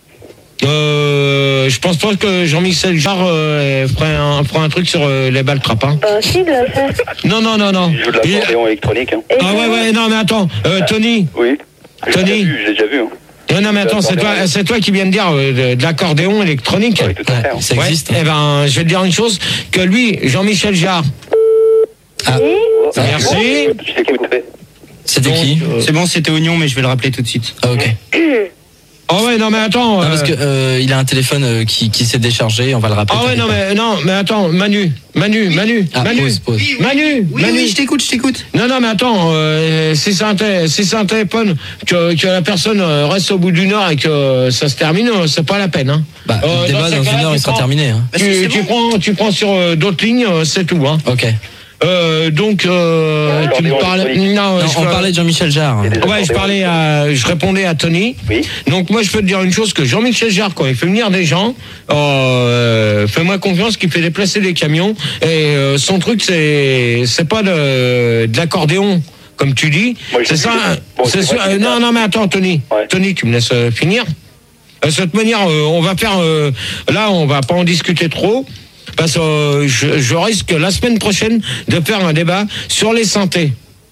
S1: Euh, je pense pas que Jean-Michel Jarre euh, ferait un ferait un truc sur euh, les balles trappes. Hein.
S3: Bah si, il l'a fait.
S1: Non non non non.
S4: Il joue de
S1: Il-
S4: l'accordéon électronique. Hein.
S3: Et
S1: Ah ouais ouais non mais attends euh, Tony.
S4: Oui. J'ai
S1: Tony.
S4: déjà vu, j'ai déjà vu. Hein.
S1: Non non mais attends c'est toi c'est toi qui viens de dire euh, de, de l'accordéon électronique.
S4: Oui, tout à fait. hein.
S2: Ouais, ça
S1: Ouais,
S2: existe.
S1: eh ben, je vais te dire une chose, que lui, Jean-Michel Jarre,
S2: Ah,
S1: merci.
S4: Tu sais qui vous fait?
S2: c'était
S1: Donc,
S2: qui?
S1: euh,
S9: C'est bon, c'était Oignon, mais je vais le rappeler tout de suite.
S2: Ah, ok.
S1: Oh ouais, non mais attends.
S2: Non,
S1: euh,
S2: parce que euh, il a un téléphone euh, qui, qui s'est déchargé, on va le rappeler.
S1: Ah ouais, non mais, non, mais attends, Manu, Manu, Manu,
S2: Ah,
S1: Manu,
S2: pause, pause.
S1: Manu,
S9: Oui,
S1: Manu.
S9: oui, je t'écoute, je t'écoute.
S1: Non, non, mais attends, euh, si c'est un, té- si c'est un téléphone, que, que la personne euh, reste au bout d'une heure et que ça se termine, euh, c'est pas la peine. Hein.
S2: Bah,
S1: Euh,
S2: le débat
S1: ces
S2: dans
S1: cas-là,
S2: une heure,
S1: tu
S2: il sera
S1: prends-
S2: terminé. Hein.
S9: Parce que
S1: Tu,
S9: c'est
S1: tu
S9: bon.
S1: prends, tu prends sur euh, d'autres lignes, euh, c'est tout. Hein.
S2: Ok.
S1: Euh, donc, euh, tu me parlais. Non,
S2: Non,
S1: je
S2: on
S1: par-
S2: parlait de Jean-Michel Jarre.
S1: Ouais, je parlais à, je répondais à Tony.
S4: Oui.
S1: Donc moi, je peux te dire une chose, que Jean-Michel Jarre, quand il fait venir des gens, euh, fais-moi confiance qu'il fait déplacer des camions. Et euh, son truc, c'est, c'est pas de, de l'accordéon, comme tu dis.
S4: Moi, je
S1: c'est
S4: sais
S1: ça.
S4: plus. Bon,
S1: c'est
S4: c'est
S1: sûr-
S4: moi qui
S1: euh,
S4: dis
S1: non,
S4: ça.
S1: non, mais attends, Tony.
S4: Ouais.
S1: Tony, tu me laisses euh, finir. De cette manière, euh, on va faire. euh, là, on va pas en discuter trop. Parce que euh, je, je risque la semaine prochaine de faire un débat sur les synthés.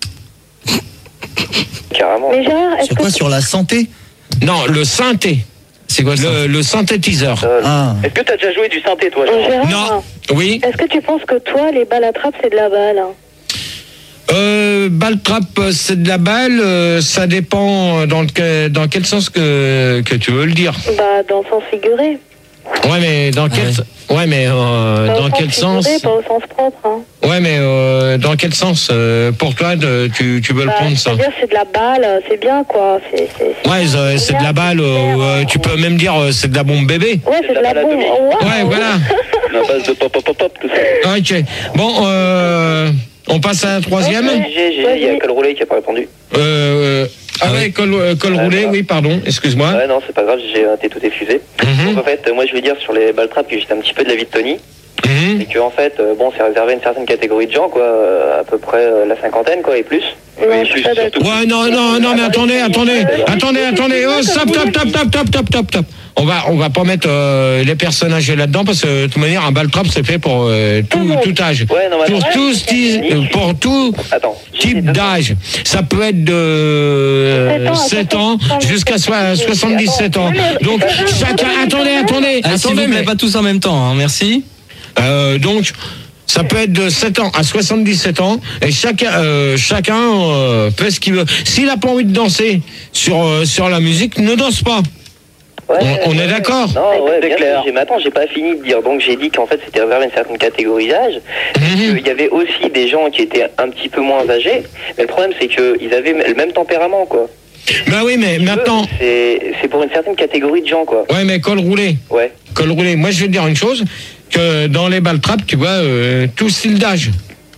S4: Carrément.
S3: Mais Gérard, est-ce
S5: Sur
S3: que
S5: quoi? Sur la santé?
S1: Non, le synthé.
S2: C'est quoi ça?
S1: Le, le synthétiseur.
S4: Euh,
S5: Ah.
S4: Est-ce que t'as déjà joué du synthé, toi,
S3: Euh,
S4: Jean?
S3: Gérard,
S1: Non. Oui.
S3: est-ce que tu penses que toi, les balles à trappe, c'est de la balle hein?
S1: Euh, balle trappe, c'est de la balle. euh, ça dépend dans, le, dans quel sens que, que tu veux le dire.
S3: Bah, dans le sens figuré.
S1: Ouais, mais dans quel,
S2: ouais.
S1: ouais, mais euh,
S3: Pas au
S1: dans
S3: sens
S1: quel
S3: figuré,
S1: sens?
S3: pas au sens propre. Hein.
S1: Ouais, mais euh, dans quel sens euh, pour toi de, tu, tu veux
S3: Bah,
S1: le prendre ça?
S3: C'est-à-dire, c'est de la balle, c'est bien, quoi. C'est, c'est, c'est...
S1: Ouais, c'est, c'est de la balle, euh, euh, tu peux même dire euh, c'est de la bombe bébé.
S3: Ouais, c'est de la bombe. Ouais,
S1: Ouais, voilà.
S8: À base de pop, pop, pop, pop, tout ça.
S1: Ok. Bon, euh, on passe à la troisième.
S8: J'ai, j'ai, il y a Col Roulé qui a pas répondu.
S1: Euh, ah ouais, col, euh, col
S8: Ouais,
S1: roulé,
S8: voilà.
S1: oui, pardon, excuse-moi.
S8: Ouais, non, c'est pas grave, j'ai été tout effusé.
S1: Mhm.
S8: Donc en fait, moi je vais dire sur les balles trappes que j'étais un petit peu de la vie de Tony.
S1: Mhm.
S8: C'est que en fait, euh, bon, c'est réservé à une certaine catégorie de gens, quoi, euh, à peu près euh, la cinquantaine, quoi, et plus.
S3: Ouais,
S8: Et
S3: je
S8: plus
S3: suis pas d'accord.
S1: Ouais, non, non, non, mais attendez, attendez, attendez, attendez. Oh, stop, stop, stop, stop, stop, stop, stop, stop. On va, on va pas mettre euh, les personnes âgées là-dedans parce que de toute manière, un ball trap c'est fait pour euh, tout, tout âge.
S8: Ouais, non, mais
S1: Pour
S8: attends.
S1: tout, sti- euh, pour tout
S8: Attends, j'ai
S1: type
S8: dit deux
S1: d'âge. Ça peut être de euh, sept ans jusqu'à soi- soixante-dix-sept ans. Donc chacun, attendez, attendez,
S2: Ah, s'il
S1: attendez,
S2: vous plaît,
S1: mais
S2: pas tous en même temps, hein, merci.
S1: euh, donc. Ça peut être de sept ans à soixante-dix-sept ans et chacun, euh, chacun euh, fait ce qu'il veut. S'il a pas envie de danser sur euh, sur la musique, ne danse pas.
S8: Ouais,
S1: On- on
S8: ouais,
S1: est d'accord?
S8: Non, ouais,
S4: C'est
S8: bien
S4: clair.
S8: sûr. J'ai- Mais attends, j'ai pas fini de dire. Donc j'ai dit qu'en fait c'était réservé à une certaine catégorie d'âge.
S1: Mhm.
S8: Il y avait aussi des gens qui étaient un petit peu moins âgés. Mais le problème c'est qu'ils avaient le même tempérament, quoi.
S1: Ben oui, mais maintenant,
S8: C'est c'est pour une certaine catégorie de gens, quoi.
S1: ouais, mais col roulé,
S8: Ouais.
S1: col roulé. Moi, je vais te dire une chose, que dans les balles trappes, tu vois, euh, tout style d'âge.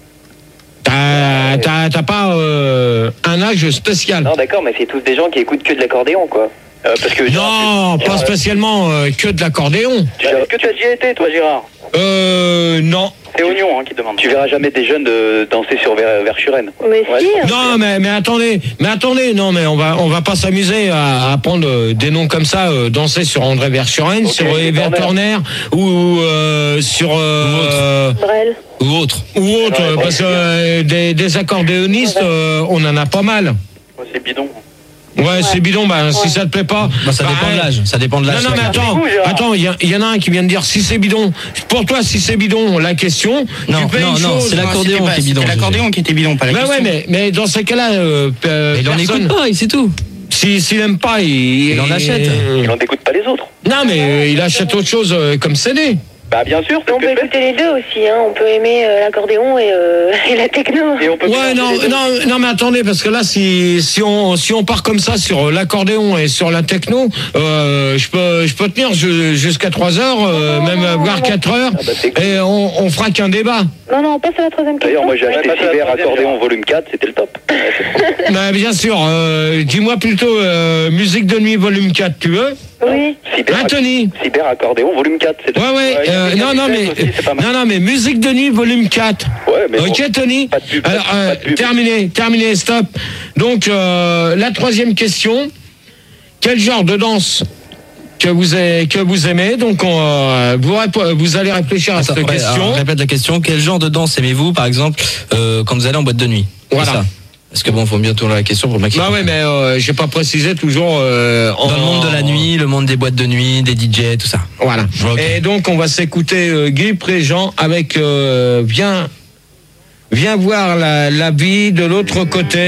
S1: T'as, t'as, t'as pas euh, un âge spécial.
S8: Non, d'accord, mais c'est tous des gens qui écoutent que de l'accordéon, quoi. Euh, parce que
S1: Non, pas spécialement euh, que de l'accordéon.
S8: Tu Est-ce que tu as déjà été, toi, Gérard?
S1: Euh, non.
S8: C'est Oignon hein, qui demande. Tu verras jamais des jeunes de danser sur Ver- Verschuren.
S3: Mais
S8: Ouais,
S3: si.
S8: c'est-
S1: Non, mais, mais attendez, mais attendez, non, mais on va, on va pas s'amuser à, à prendre euh, des noms comme ça, euh, danser sur André Verschuren,
S8: Ok,
S1: sur
S8: c'est
S1: Evert
S8: Turner.
S1: Turner, ou euh, sur euh,
S3: Brel.
S2: Ou autre.
S1: ou autre,
S8: Ouais,
S1: euh, parce que euh, des, des accordéonistes, euh, on en a pas mal.
S8: Ouais, c'est bidon.
S1: Ouais, c'est bidon, bah, si ça te plaît pas.
S2: Bah, ça
S1: bah,
S2: dépend de
S1: euh,
S2: l'âge. Ça dépend de
S1: Non,
S2: l'âge.
S1: non, mais attends,
S8: vous, Gérard.
S1: attends, il y, a- il y en a un qui vient de dire si c'est bidon. Pour toi, si c'est bidon, la question,
S2: Non,
S1: tu fais
S2: non,
S1: une
S2: non,
S1: chose.
S2: c'est l'accordéon qui est bidon.
S9: C'est l'accordéon qui était bidon, pas la
S1: Bah
S9: question.
S1: ouais, mais, mais dans ces cas-là, euh, euh,
S2: Il en
S1: personne,
S2: écoute pas, et c'est tout.
S1: si, s'il aime pas, il,
S2: Il en achète.
S8: Il n'en écoute pas les autres.
S1: Non, mais euh, il achète autre chose euh, comme C D.
S8: Bah, bien sûr, c'est
S7: On
S8: ce que
S7: peut
S8: je fais.
S7: écouter les deux aussi, hein. On peut aimer euh, l'accordéon et, euh, et la techno.
S8: Et on peut
S1: Ouais,
S8: mélanger
S1: non,
S8: les deux.
S1: non, non, mais attendez, parce que là, si, si on, si on part comme ça sur l'accordéon et sur la techno, euh, je peux, je peux tenir ju- jusqu'à trois heures, euh, même euh, voire quatre heures,
S8: Ah bah, c'est cool.
S1: et on, on fera qu'un débat.
S3: Non, non, on passe à la troisième question.
S8: D'ailleurs, moi j'ai acheté
S4: Ouais, passe à la
S8: Cyber
S4: troisième,
S8: Accordéon
S4: Gérard.
S8: volume quatre, c'était le top. Ouais, c'est trop.
S1: Bah, bien sûr, euh, dis-moi plutôt euh, musique de nuit volume quatre, tu veux?
S3: Oui.
S8: Cyber,
S1: Hein, Tony?
S8: Cyber Accordéon volume quatre, c'est
S1: Ouais, ouais,
S8: il y a
S1: euh,
S8: des
S1: non, non, mais,
S8: aussi, c'est pas mal.
S1: non, non, mais musique de nuit volume quatre.
S8: Ouais, mais
S1: Ok,
S8: bon,
S1: Tony.
S8: pas de pub, pas de-
S1: Alors,
S8: pas
S1: euh,
S8: de pub.
S1: terminé, terminé, stop. Donc, euh, la troisième question. Quel genre de danse que vous, a- que vous aimez? Donc, on, euh, vous, répo- vous allez réfléchir à
S2: Attends,
S1: cette
S2: ouais,
S1: question.
S2: alors, je répète la question. Quel genre de danse aimez-vous, par exemple, euh, quand vous allez en boîte de nuit? C'est
S1: Voilà.
S2: ça. Parce que bon, faut bien tourner la question pour le mec.
S1: Bah ouais, mais euh, j'ai pas précisé toujours. Euh, en-
S2: Dans le monde de la nuit, le monde des boîtes de nuit, des D J, tout ça.
S1: Voilà.
S2: Ok.
S1: Et donc, on va s'écouter euh, Guy Préjean avec euh, Viens, viens voir la, la vie de l'autre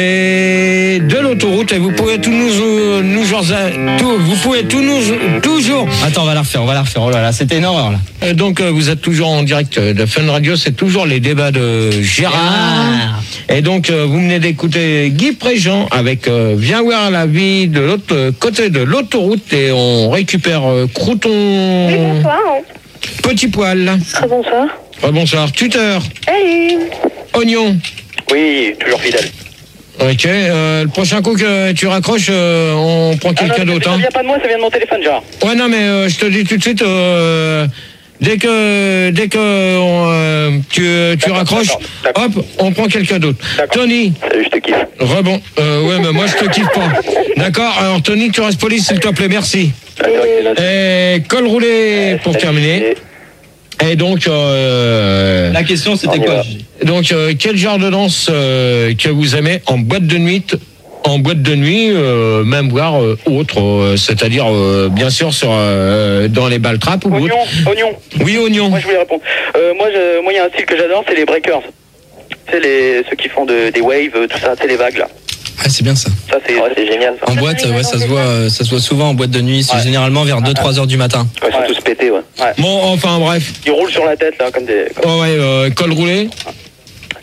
S1: côté de l'autoroute. Et vous pouvez tout nous, nous tout, vous pouvez tout nous, toujours.
S2: Attends, on va la refaire, on va la refaire. Oh là là, c'était une horreur là.
S1: Euh, donc, euh, vous êtes toujours en direct de Fun Radio. C'est toujours les débats de Gérard.
S2: Gérard.
S1: Et donc, euh, vous venez d'écouter Guy Préjean avec euh, Viens voir la vie de l'autre côté de l'autoroute. Et on récupère euh, Crouton.
S3: Oui, bonsoir.
S1: Petit poil.
S3: Ah, bonsoir.
S1: Ah, bonsoir. Tuteur.
S3: Salut.
S1: Oignon.
S8: Oui, toujours fidèle.
S1: Ok. euh, le prochain coup que tu raccroches, euh, on prend quelqu'un
S8: Ah non,
S1: d'autre.
S8: Ça
S1: Hein.
S8: vient pas de moi, ça vient de mon téléphone, Gérard.
S1: Ouais, non, mais euh, je te dis tout de suite, euh, dès que dès que on, euh, tu, tu
S8: D'accord,
S1: raccroches,
S8: d'accord, d'accord.
S1: hop, on prend quelqu'un d'autre.
S8: D'accord.
S1: Tony.
S8: Salut, je te kiffe.
S1: Rebond. Euh, ouais, mais moi je te kiffe pas. D'accord. Alors Tony, tu restes poli, s'il te plaît. Merci.
S8: D'accord, excellent.
S1: Et col roulé pour
S8: Salut,
S1: terminer. Et donc, euh,
S2: La question, c'était
S8: On y
S2: quoi
S8: va.
S2: Gigi?
S1: donc euh, quel genre de danse euh, que vous aimez en boîte de nuit? En boîte de nuit, euh, même voire euh, autre, euh, c'est-à-dire euh, bien sûr sur euh, dans les balles trappes ou autre.
S8: Oignon, oignon.
S1: Oui, oignon.
S8: Moi, je voulais répondre. Euh, moi, je- moi, il y a un style que j'adore, c'est les breakers. C'est les ceux qui font de- des waves, tout ça, c'est les vagues là.
S2: Ah, c'est bien ça.
S8: Ça, c'est c'est génial. Ça.
S2: En boîte, ouais, ça se voit, euh, ça se voit souvent en boîte de nuit. C'est
S8: Ouais.
S2: généralement vers deux trois heures du matin.
S8: Ouais, ils sont tous pétés, ouais. ouais.
S1: Bon, enfin bref.
S8: Ils roulent sur la tête là, comme des. Comme...
S1: Oh, ouais, euh, col roulé.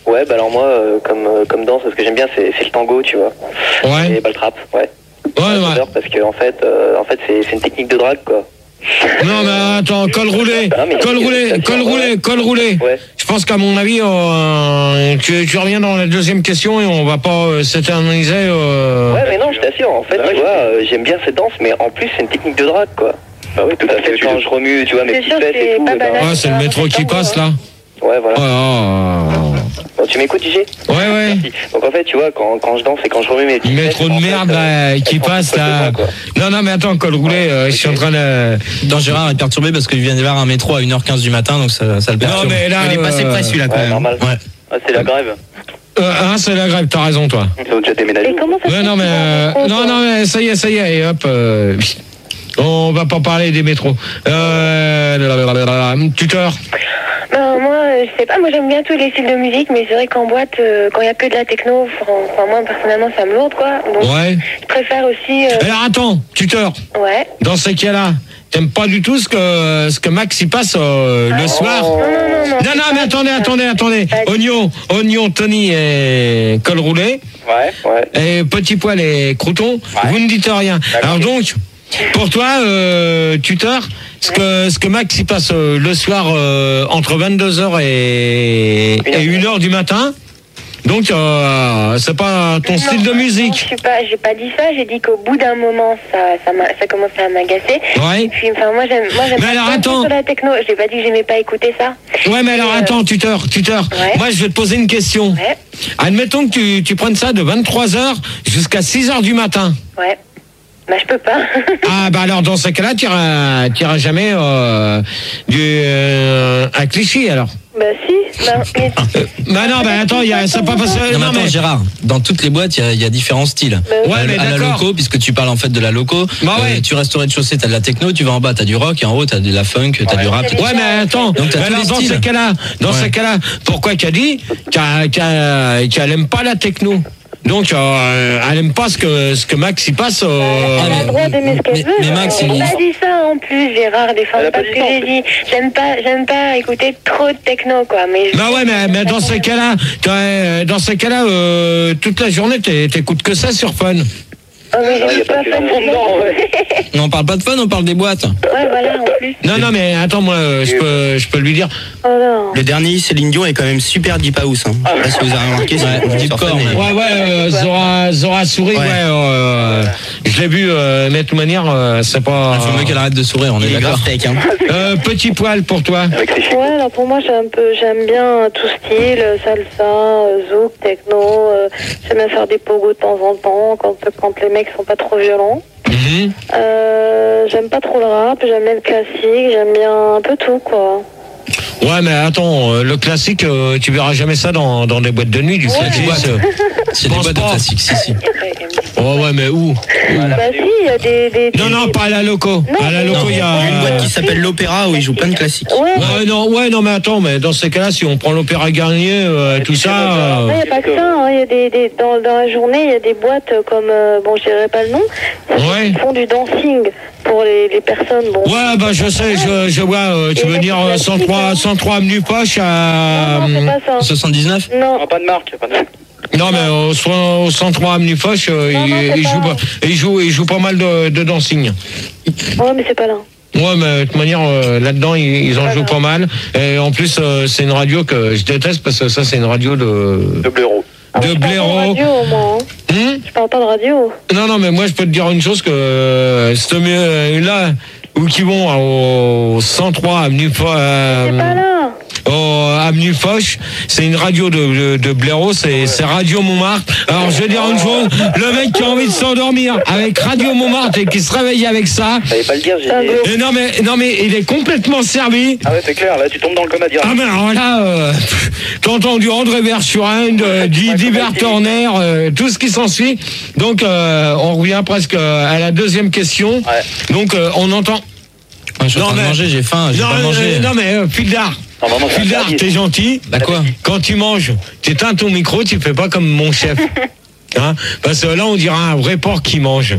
S4: Ouais, bah alors moi, euh, comme, euh, comme danse, ce que j'aime bien, c'est c'est le tango, tu vois.
S1: Ouais.
S4: Et bah, le trap, ouais.
S1: Ouais, ouais.
S4: J'adore parce que en fait, euh, en fait c'est c'est une technique de drague, quoi.
S1: Non, mais attends, col roulé,
S4: Ah, mais
S1: col
S4: c'est-
S1: roulé,
S4: c'est-
S1: col
S4: ouais.
S1: roulé, col roulé.
S4: Ouais.
S1: Je pense qu'à mon avis, euh, tu, tu reviens dans la deuxième question et on va pas euh, s'éterniser. Euh...
S4: Ouais, mais non, je t'assure, en fait, tu vois, euh, j'aime bien cette danse, mais en plus, c'est une technique de drague, quoi. Bah oui, tout à fait. Quand je remue, tu vois, mes
S3: C'est
S4: petites
S3: sûr,
S4: fesses et
S3: c'est
S4: tout.
S3: pas
S4: eh ben,
S3: banal.
S1: Ouais, c'est le métro qui passe là.
S4: Ouais, voilà.
S1: Oh, oh,
S4: Bon, tu m'écoutes, J G?
S1: oh. Ouais, ouais.
S4: Merci. Donc en fait, tu vois, quand, quand je danse et quand je remue mes petites
S1: Métro
S4: fesses,
S1: de
S4: en
S1: merde
S4: fait,
S1: là,
S4: euh,
S1: qui
S4: elles sont
S1: passe
S4: toutes
S1: là.
S4: devant, quoi.
S1: Non, non, mais attends, col roulé, euh, je suis en train de.
S2: Dans Gérard est perturbé parce qu'il vient d'y avoir un métro à une heure quinze du matin, donc ça, ça le
S1: Non,
S2: perturbe.
S1: mais là.
S9: Il est passé
S1: euh,
S9: près celui-là quand
S4: Ouais,
S9: même.
S4: normal.
S2: Ouais.
S4: Ah, c'est la grève.
S1: Euh, hein, c'est la grève, t'as raison, toi.
S4: Ils ont déjà déménagé.
S3: Et comment ça se
S1: Ouais,
S3: fait
S1: non, mais.
S3: qu'ils
S1: euh,
S3: vont au
S1: non,
S3: métro,
S1: non, mais ça y est, ça y est, et hop. euh, on va pas parler des métros. Euh. lalalala, tuteur.
S7: Ben, moi, euh, je sais pas, moi j'aime bien tous les styles de musique, mais c'est vrai qu'en boîte, euh, quand il y a que de la techno, enfin moi personnellement ça me lourde quoi. Donc
S1: Ouais.
S7: je préfère aussi. euh,
S1: Alors attends, tuteur.
S7: Ouais.
S1: Dans ces cas-là, t'aimes pas du tout ce que ce que Max y passe euh, le soir.
S7: Non, non, non, non.
S1: Non, non, mais attendez, attendez, attendez. Oignon, oignon, Tony et col roulé,
S4: Ouais, ouais.
S1: et petit poil et crouton, vous ne dites rien. Alors donc, pour toi, euh, tuteur, ce que ce que Max y passe euh, le soir euh, entre vingt-deux heures et, et une heure du matin, donc euh, c'est pas ton style de
S7: Non,
S1: musique.
S7: je suis pas, j'ai pas dit ça. J'ai dit qu'au bout d'un moment, ça, ça, m'a, ça commençait à m'agacer.
S1: Ouais.
S7: Et puis, enfin, moi, j'aime, moi, j'aime
S1: Mais
S7: pas
S1: alors,
S7: trop
S1: attends.
S7: sur la techno. J'ai pas dit que j'aimais pas écouter ça.
S1: Ouais, mais alors
S7: Euh,
S1: attends, tuteur, tuteur.
S7: Ouais.
S1: Moi, je vais te poser une question.
S7: Ouais,
S1: Admettons que tu, tu prennes ça de vingt-trois heures jusqu'à six heures du matin.
S7: ouais. Bah, je peux pas.
S1: Ah, bah alors dans ce cas-là, tu iras, tu iras jamais euh, du, euh, à Clichy alors.
S3: Bah si, bah, mais
S1: Euh, bah non, bah attends, il y a, ça pas passé.
S2: Non, mais
S1: Non,
S2: attends,
S1: mais,
S2: Gérard, dans toutes les boîtes, il y a- il y, a différents styles.
S1: Ouais,
S2: à,
S1: mais
S2: à la
S1: d'accord.
S2: loco, puisque tu parles en fait de la loco.
S1: Bah ouais.
S2: tu restes au rez-de-chaussée, t'as de la techno, tu vas en bas, t'as du rock, et en haut, t'as de la funk, t'as du rap.
S1: ouais, mais attends.
S2: Donc, t'as
S1: Mais
S2: tous
S1: alors,
S2: les
S1: dans
S2: styles.
S1: ce cas-là, dans
S2: Ouais.
S1: ce cas-là, pourquoi qu'elle dit qu'elle qu'elle- qu'elle aime pas la techno? Donc, euh, elle aime pas ce que ce que Max y passe. Euh,
S7: Elle a
S2: mais-
S7: le droit d'aimer ce qu'elle
S2: mais-
S7: veut.
S2: mais Max,
S7: j'ai
S2: il-
S7: pas dit ça en plus, Gérard. Des fois,
S4: Elle a
S7: c'est pas
S4: pas
S7: ce
S4: dit
S7: que
S4: ça, en
S7: j'ai dit. J'aime pas, j'aime pas écouter trop de techno, quoi. Mais je-
S1: Bah ouais, mais, mais dans ces cas-là, t'as- dans ces cas-là, euh, toute la journée, t'é- t'écoutes que ça sur Fun.
S7: Oh, mais
S4: Non,
S7: je
S4: y a
S7: suis
S4: pas
S7: pas
S4: que
S7: fan
S4: ça.
S7: de
S4: Non, ouais.
S2: Non, on parle pas de fun, on parle des boîtes.
S7: Ouais, voilà, en plus.
S1: Non, non, mais attends, moi, euh, je peux, je peux lui dire.
S3: oh non.
S9: Le dernier, Céline Dion, est quand même super deep house. Hein. Je sais pas si vous avez remarqué. c'est
S2: Ouais,
S9: sur
S2: deep
S9: scène,
S2: core,
S9: mais-
S1: Ouais, ouais, euh, Zora, Zora sourit, ouais.
S9: Ouais.
S1: euh, je l'ai vu, euh, mais de toute manière, euh, c'est pas.
S2: Il faut mieux qu'elle arrête de sourire, on est
S9: Il est
S2: d'accord.
S9: grave tech. Hein.
S1: Euh, petit poil pour toi.
S4: Avec ses chicots.
S3: Ouais, alors pour moi, j'aime un peu, j'aime bien tout style, euh, salsa, euh, zouk, techno. euh, j'aime bien faire des pogos de temps en temps quand, quand les mecs sont pas trop violents.
S1: Mhm.
S3: Euh, j'aime pas trop le rap, j'aime bien le classique, j'aime bien un peu tout, quoi.
S1: Ouais, mais attends, euh, le classique, euh, tu verras jamais ça dans, dans des boîtes de nuit, du
S3: Ouais.
S1: classique.
S2: boîtes.
S1: euh.
S2: C'est des
S1: Pense
S2: boîtes de
S1: pas.
S2: classique, si, si.
S1: Oh, ouais, mais où?
S3: Bah si, il y a des... des,
S1: Non,
S3: des-
S1: non, pas à la loco.
S3: Non,
S1: À la
S3: mais-
S1: loco, il y
S9: Il y
S1: a.
S9: a une boîte qui s'appelle l'Opéra où ils jouent plein de classiques.
S3: Ouais,
S1: Ouais, non, ouais, non, mais attends, mais dans ces cas-là, si on prend l'Opéra Garnier, euh, tout ça. euh,
S3: il n'y a pas que ça, hein, il y a des, des, dans, dans la journée, il y a des boîtes euh, comme, euh, bon, je dirais pas le nom,
S1: Ouais.
S3: qui font du dancing pour les, les personnes, bon.
S1: Ouais, bah je sais, je, je vois, euh, tu
S3: Et
S1: veux
S3: la
S1: dire euh,
S3: classique,
S1: cent trois,
S3: hein.
S1: cent trois avenue Poche à.
S3: Non, non, c'est pas ça.
S2: soixante-dix-neuf
S3: Non,
S4: Ah, pas de marque, pas de marque.
S1: Non, mais au, so- au cent trois avenue Foch, euh,
S3: Non, non,
S1: il,
S3: c'est
S1: il
S3: pas-
S1: joue, pas- il, joue, il joue pas mal de, de dancing.
S3: ouais, mais c'est pas là.
S1: Ouais, mais de toute manière, euh, là-dedans, ils, ils en
S3: Pas
S1: jouent
S3: grave.
S1: pas mal. Et en plus, euh, c'est une radio que je déteste parce que ça, c'est une radio de.
S4: De blaireau.
S3: Ah,
S1: De
S3: je parle pas
S1: blaireau.
S3: de radio, moi. Hein.
S1: Hum
S3: Je parle pas de radio.
S1: Non, non, mais moi, je peux te dire une chose que euh, c'est mieux euh, là où qui vont au cent trois avenue Foch.
S3: C'est pas là.
S1: Au avenue Foch, c'est une radio de, de, de blaireau, c'est c'est Radio Montmartre. Alors je vais dire une chose, le mec qui a envie de s'endormir avec Radio Montmartre et qui se réveille avec ça,
S4: Fallait pas le dire, j'ai
S3: Ah,
S4: dit.
S3: mais-
S1: et non mais non mais il est complètement servi.
S4: Ah ouais, c'est clair, là, tu tombes dans le coma direct.
S1: Ah ben alors là, euh, t'as entendu André Verschuren, euh, Di- Divers Turner, euh, tout ce qui s'ensuit. Donc euh, on revient presque à la deuxième question.
S4: Ouais.
S1: Donc euh, on entend.
S2: Je suis en
S1: Non,
S2: train de
S1: mais-
S2: manger, j'ai faim, j'ai
S1: Non,
S2: pas
S1: euh,
S2: mangé.
S1: non mais euh, Fildar,
S4: Non, vraiment, c'est
S1: Fildar,
S4: interdit.
S1: t'es gentil.
S2: Bah quoi?
S1: Quand tu manges, tu éteins ton micro, tu fais pas comme mon chef. Hein, parce que là, on dirait un vrai porc qui mange.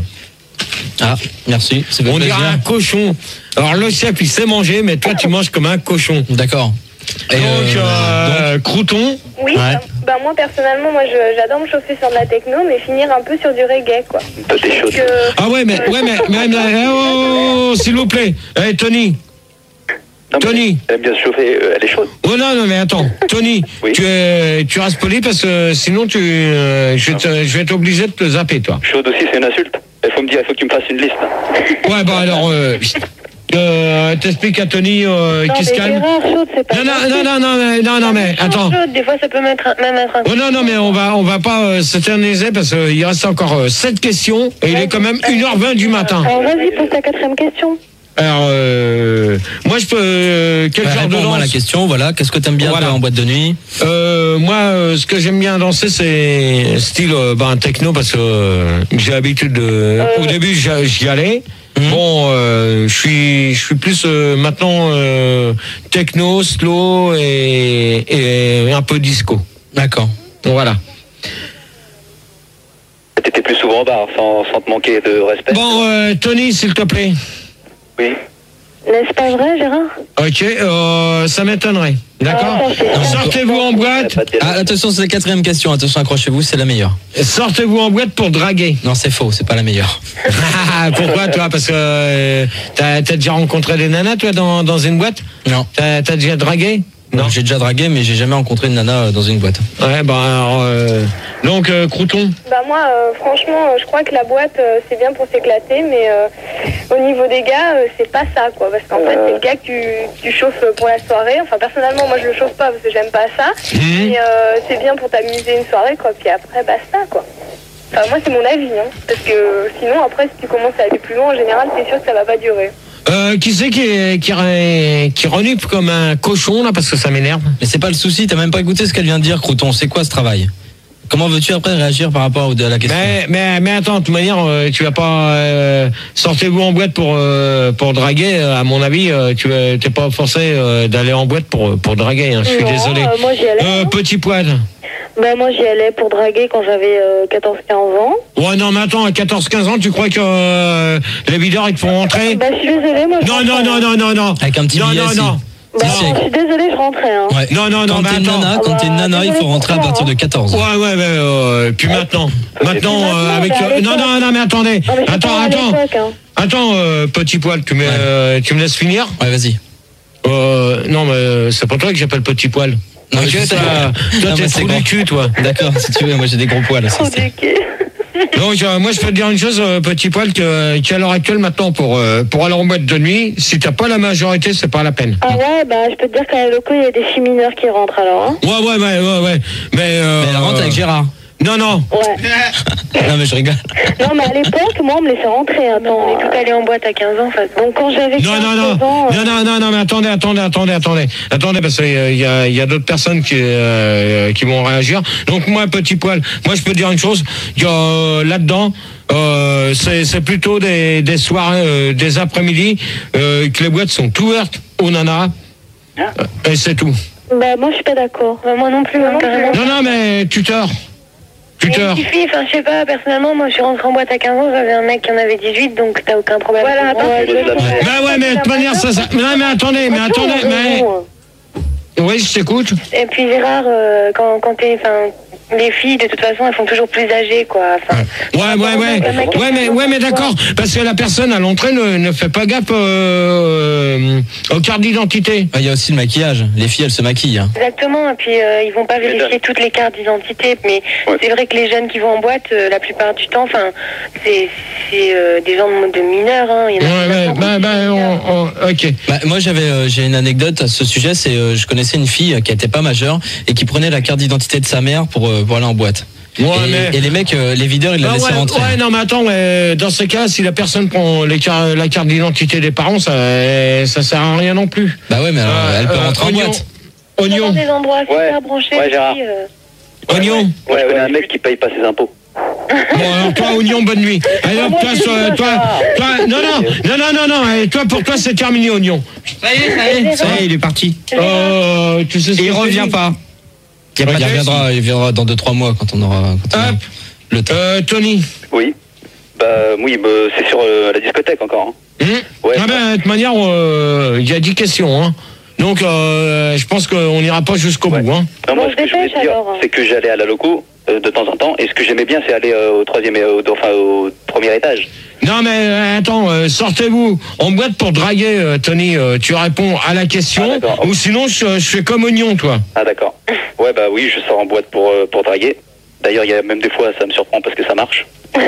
S2: Ah, merci. C'est
S1: On
S2: fait
S1: dirait
S2: plaisir.
S1: un cochon. Alors le chef, il sait manger, mais toi, tu manges comme un cochon.
S2: D'accord.
S1: Donc, euh, Crouton.
S3: Oui,
S1: Ouais.
S3: bah, bah, moi personnellement, moi je- j'adore me chauffer sur de la techno, mais finir un peu sur du reggae, quoi.
S4: Toi, t'es chaud.
S3: Que-
S1: Ah ouais, mais, ouais, mais, mais, mais, eh, oh, oh, oh, s'il vous plaît. Eh, Tony.
S4: Non, mais
S1: Tony.
S4: Elle aime bien se chauffer, euh, elle est chaude.
S1: Oh non, non, mais attends. Tony,
S4: Oui.
S1: tu, es, tu restes poli parce que sinon, tu, euh, je, vais te- je vais être obligé de te zapper, toi.
S4: Chaude aussi, c'est une insulte. Il faut me dire, il faut que tu me fasses une liste.
S1: Ouais, bah alors, euh, euh, t'expliques à Tony euh,
S3: Non,
S1: qui se
S3: mais
S1: calme.
S3: Gérard, chaude, c'est pas
S1: Non, non, non, non, non, mais- non, non, mais attends.
S7: Chaude, des fois, ça peut mettre un- même être un.
S1: Oh non, non, mais on va, on va pas euh, s'éterniser parce qu'il reste encore euh, sept questions et il est quand même une heure vingt du matin.
S3: Alors vas-y, pose ta quatrième question.
S1: Alors, euh, moi, je peux... Euh, quel
S2: Bah,
S1: genre de
S2: réponds-moi à la
S1: danse
S2: question, voilà. Qu'est-ce que t'aimes bien
S1: Voilà.
S2: toi, en boîte de nuit?
S1: euh, Moi, euh, ce que j'aime bien danser, c'est style euh, ben, techno parce que euh, j'ai l'habitude de... Au début, j'y j'y allais.
S2: Mhm.
S1: Bon, euh, je suis, je suis plus euh, maintenant euh, techno, slow et, et un peu disco.
S2: D'accord.
S1: Voilà.
S4: T'étais plus souvent en bar, sans, sans te manquer de respect.
S1: Bon, euh, Tony, s'il te plaît.
S4: Oui.
S3: N'est-ce pas vrai, Gérard?
S1: Ok, euh, ça m'étonnerait. D'accord.
S3: Ah, ça, c'est-
S1: Sortez-vous en boîte.
S4: Pas de
S2: Ah, attention, c'est la quatrième question. Attention, accrochez-vous, c'est la meilleure.
S1: Sortez-vous en boîte pour draguer.
S2: Non, c'est faux, c'est pas la meilleure.
S1: Ah, pourquoi toi? Parce que euh, t'as t'as déjà rencontré des nanas toi dans, dans une boîte?
S2: Non.
S1: T'as t'as déjà dragué?
S2: Non, j'ai déjà dragué, mais j'ai jamais rencontré une nana euh, dans une boîte.
S1: Ouais, bah alors, euh, donc euh, Crouton.
S3: Bah moi, euh, franchement, euh, je crois que la boîte, euh, c'est bien pour s'éclater, mais euh, au niveau des gars, euh, c'est pas ça, quoi. Parce qu'en fait, c'est le gars que tu, tu chauffes pour la soirée. Enfin, personnellement, moi, je le chauffe pas parce que j'aime pas ça.
S1: Mhm.
S3: Mais euh, c'est bien pour t'amuser une soirée, quoi. Puis après, basta, quoi. Enfin, moi, c'est mon avis, hein. Parce que sinon, après, si tu commences à aller plus loin, en général, c'est sûr que ça va pas durer.
S1: Euh, qui c'est qui, est- qui, ré- qui renifle comme un cochon là parce que ça m'énerve?
S2: Mais c'est pas le souci, t'as même pas écouté ce qu'elle vient de dire, Crouton. C'est quoi ce travail? Comment veux-tu après réagir par rapport à la question?
S1: Mais, mais, mais attends, de toute manière, euh, tu vas pas euh, sortez-vous en boîte pour euh, pour draguer. euh, À mon avis, euh, tu es- t'es pas forcé euh, d'aller en boîte pour pour draguer. Hein, je suis
S3: Non,
S1: désolé.
S3: euh, moi, j'y allais.
S1: Euh,
S3: hein.
S1: petit poil.
S3: Bah moi, j'y allais pour draguer quand j'avais euh, quatorze quinze ans.
S1: Ouais, non, mais attends, à quatorze quinze ans, tu crois que euh, les videurs ils te font rentrer?
S3: Bah, je suis désolée, moi, je
S1: Non,
S3: rentrais,
S1: non,
S3: hein.
S1: non, non, non, non.
S2: Avec un petit
S1: non,
S2: billet,
S1: non,
S2: si.
S1: non.
S3: Bah,
S2: Si, si,
S3: je
S2: avec-
S3: suis désolée, je rentrais, hein.
S2: Ouais.
S1: Non, non, non,
S2: Quand
S1: mais
S2: t'es une
S1: attends.
S2: nana, quand t'es une nana, il faut rentrer à partir de quatorze.
S1: Ouais, ouais, ouais. Euh, puis maintenant, maintenant, euh,
S3: maintenant,
S1: avec.
S3: bah, à
S1: euh, non, non, non, mais attendez.
S3: Non, mais c'est
S1: Attends,
S3: pas à
S1: attends.
S3: l'époque, hein.
S1: Attends, euh, petit poil, tu me,
S2: Ouais.
S1: euh, tu me laisses finir?
S2: Ouais, vas-y.
S1: Euh, non, mais euh, c'est pas toi que j'appelle petit poil.
S2: Non,
S1: Ok,
S2: je sais.
S1: toi, toi,
S2: Non,
S1: t'es
S2: mais c'est
S1: trou
S2: grand.
S1: du cul, toi.
S2: D'accord, si tu veux, moi j'ai des gros poils. ça,
S3: Trop
S2: c'est-
S3: du cul.
S1: Donc, euh, moi, je peux te dire une chose, euh, petit poil, que, qu'à l'heure actuelle, maintenant, pour, euh, pour aller en boîte de nuit, si t'as pas la majorité, c'est pas la peine.
S3: Ah ouais, bah je peux te dire qu'à la loco, il y a des filles mineures qui rentrent alors, hein.
S1: Ouais, ouais, ouais, ouais, ouais. Mais, euh,
S2: Mais elle rentre avec Gérard.
S1: Non, non.
S3: Ouais.
S2: Non, mais je rigole.
S3: Non, mais à l'époque, moi, on me laissait rentrer. Attends,
S7: On est tout allé en boîte à quinze ans, enfin.
S3: donc quand j'avais
S1: Non, non, non.
S3: quinze ans, euh,
S1: Non, non, non, non, mais attendez, attendez, attendez, attendez. Attendez, parce qu'il y a, il y a d'autres personnes qui, euh, qui vont réagir. Donc, moi, petit poil, moi, je peux dire une chose. Il y a, euh, là-dedans, euh, c'est, c'est plutôt des, des soirées, euh, des après-midi, euh, que les boîtes sont ouvertes aux nanas. Euh, Et c'est tout.
S3: bah moi, je suis pas d'accord.
S7: Bah, moi non plus, hein, carrément.
S1: Non, non, mais tuteur. Tuteur.
S7: Il suffit, enfin, je sais pas, personnellement, moi je suis rentrée en boîte à quinze ans, j'avais un mec qui en avait dix-huit, donc t'as aucun problème.
S3: Voilà, attends,
S7: Ouais,
S3: je vais-
S1: Bah ouais, mais de toute manière, ça, ça... Non, mais attendez, mais attendez, mais... Oui, je t'écoute.
S7: Et puis Gérard, euh, quand, quand t'es, enfin, les filles, de toute façon, elles sont toujours plus âgées, quoi. Enfin,
S1: Ouais, ouais, ouais. Ouais, mais, ouais, mais d'accord. Parce que la personne à l'entrée ne, ne fait pas gaffe euh, aux cartes d'identité.
S2: Il y a aussi le maquillage. Les filles, elles se maquillent. hein.
S7: exactement, et puis euh, ils vont pas vérifier toutes les cartes d'identité, mais c'est vrai que les jeunes qui vont en boîte, euh, la plupart du temps, enfin, c'est c'est, euh, des gens de, de mineurs, hein. Il y en a
S1: Ouais,
S7: qui
S1: ouais,
S7: sont
S1: bah, bah, on- on- ok.
S2: Bah, moi, j'avais, euh, j'ai une anecdote à ce sujet. C'est, euh, je connaissais une fille qui était pas majeure et qui prenait la carte d'identité de sa mère pour, euh, pour aller en boîte.
S1: Ouais,
S2: et,
S1: mais...
S2: et les mecs, euh, les videurs, ils la
S1: Ah
S2: laissaient
S1: ouais,
S2: rentrer.
S1: ouais, non, mais attends, ouais, dans ce cas, si la personne prend les car- la carte d'identité des parents, ça, ça sert à rien non plus.
S2: Bah ouais, mais alors,
S1: Euh,
S2: elle peut
S1: euh,
S2: rentrer en
S1: oignon.
S2: boîte.
S7: dans
S1: Oignon,
S7: des endroits super
S4: Ouais.
S7: branchés.
S4: Ouais,
S7: les
S4: Gérard.
S7: filles, euh.
S1: oignon.
S4: Moi, je connais un mec qui paye pas ses impôts.
S1: Bon, alors toi, oignon, bonne nuit. Allez, hop, toi, toi, toi, toi, non, non, non, non, non, non, allez, toi, pour toi, c'est terminé, oignon.
S2: Ça y est, ça y est, ça y est, il est parti.
S1: Euh, tu sais ce
S2: Et
S1: que
S2: il
S1: je te
S2: revient
S1: dis
S2: pas. Il,
S1: pas de
S2: reviendra, il viendra dans deux trois mois quand on aura, quand on aura
S1: Hop,
S2: le temps.
S1: euh, Tony.
S4: Oui. Bah, oui, bah, c'est sur euh, la discothèque encore. Hein.
S1: Hum
S4: Ouais.
S1: Ah ben, de toute manière, euh, il y a dix questions. Hein. Donc, euh, je pense qu'on n'ira pas jusqu'au
S4: Ouais.
S1: bout. Hein.
S4: Non, moi,
S3: Bon,
S4: ce que
S3: je
S4: je voulais
S3: dépêche,
S4: dire,
S3: alors.
S4: c'est que j'allais à la loco euh, de temps en temps, et ce que j'aimais bien, c'est aller euh, au troisième, euh, au- enfin au premier étage.
S1: Non, mais euh, attends, euh, sortez-vous en boîte pour draguer, euh, Tony. Euh, tu réponds à la question,
S4: Ah, d'accord.
S1: ou sinon, je, je fais comme oignon, toi.
S4: Ah d'accord. Ouais, bah oui, je sors en boîte pour euh, pour draguer. D'ailleurs, il y a même des fois, ça me surprend parce que ça marche.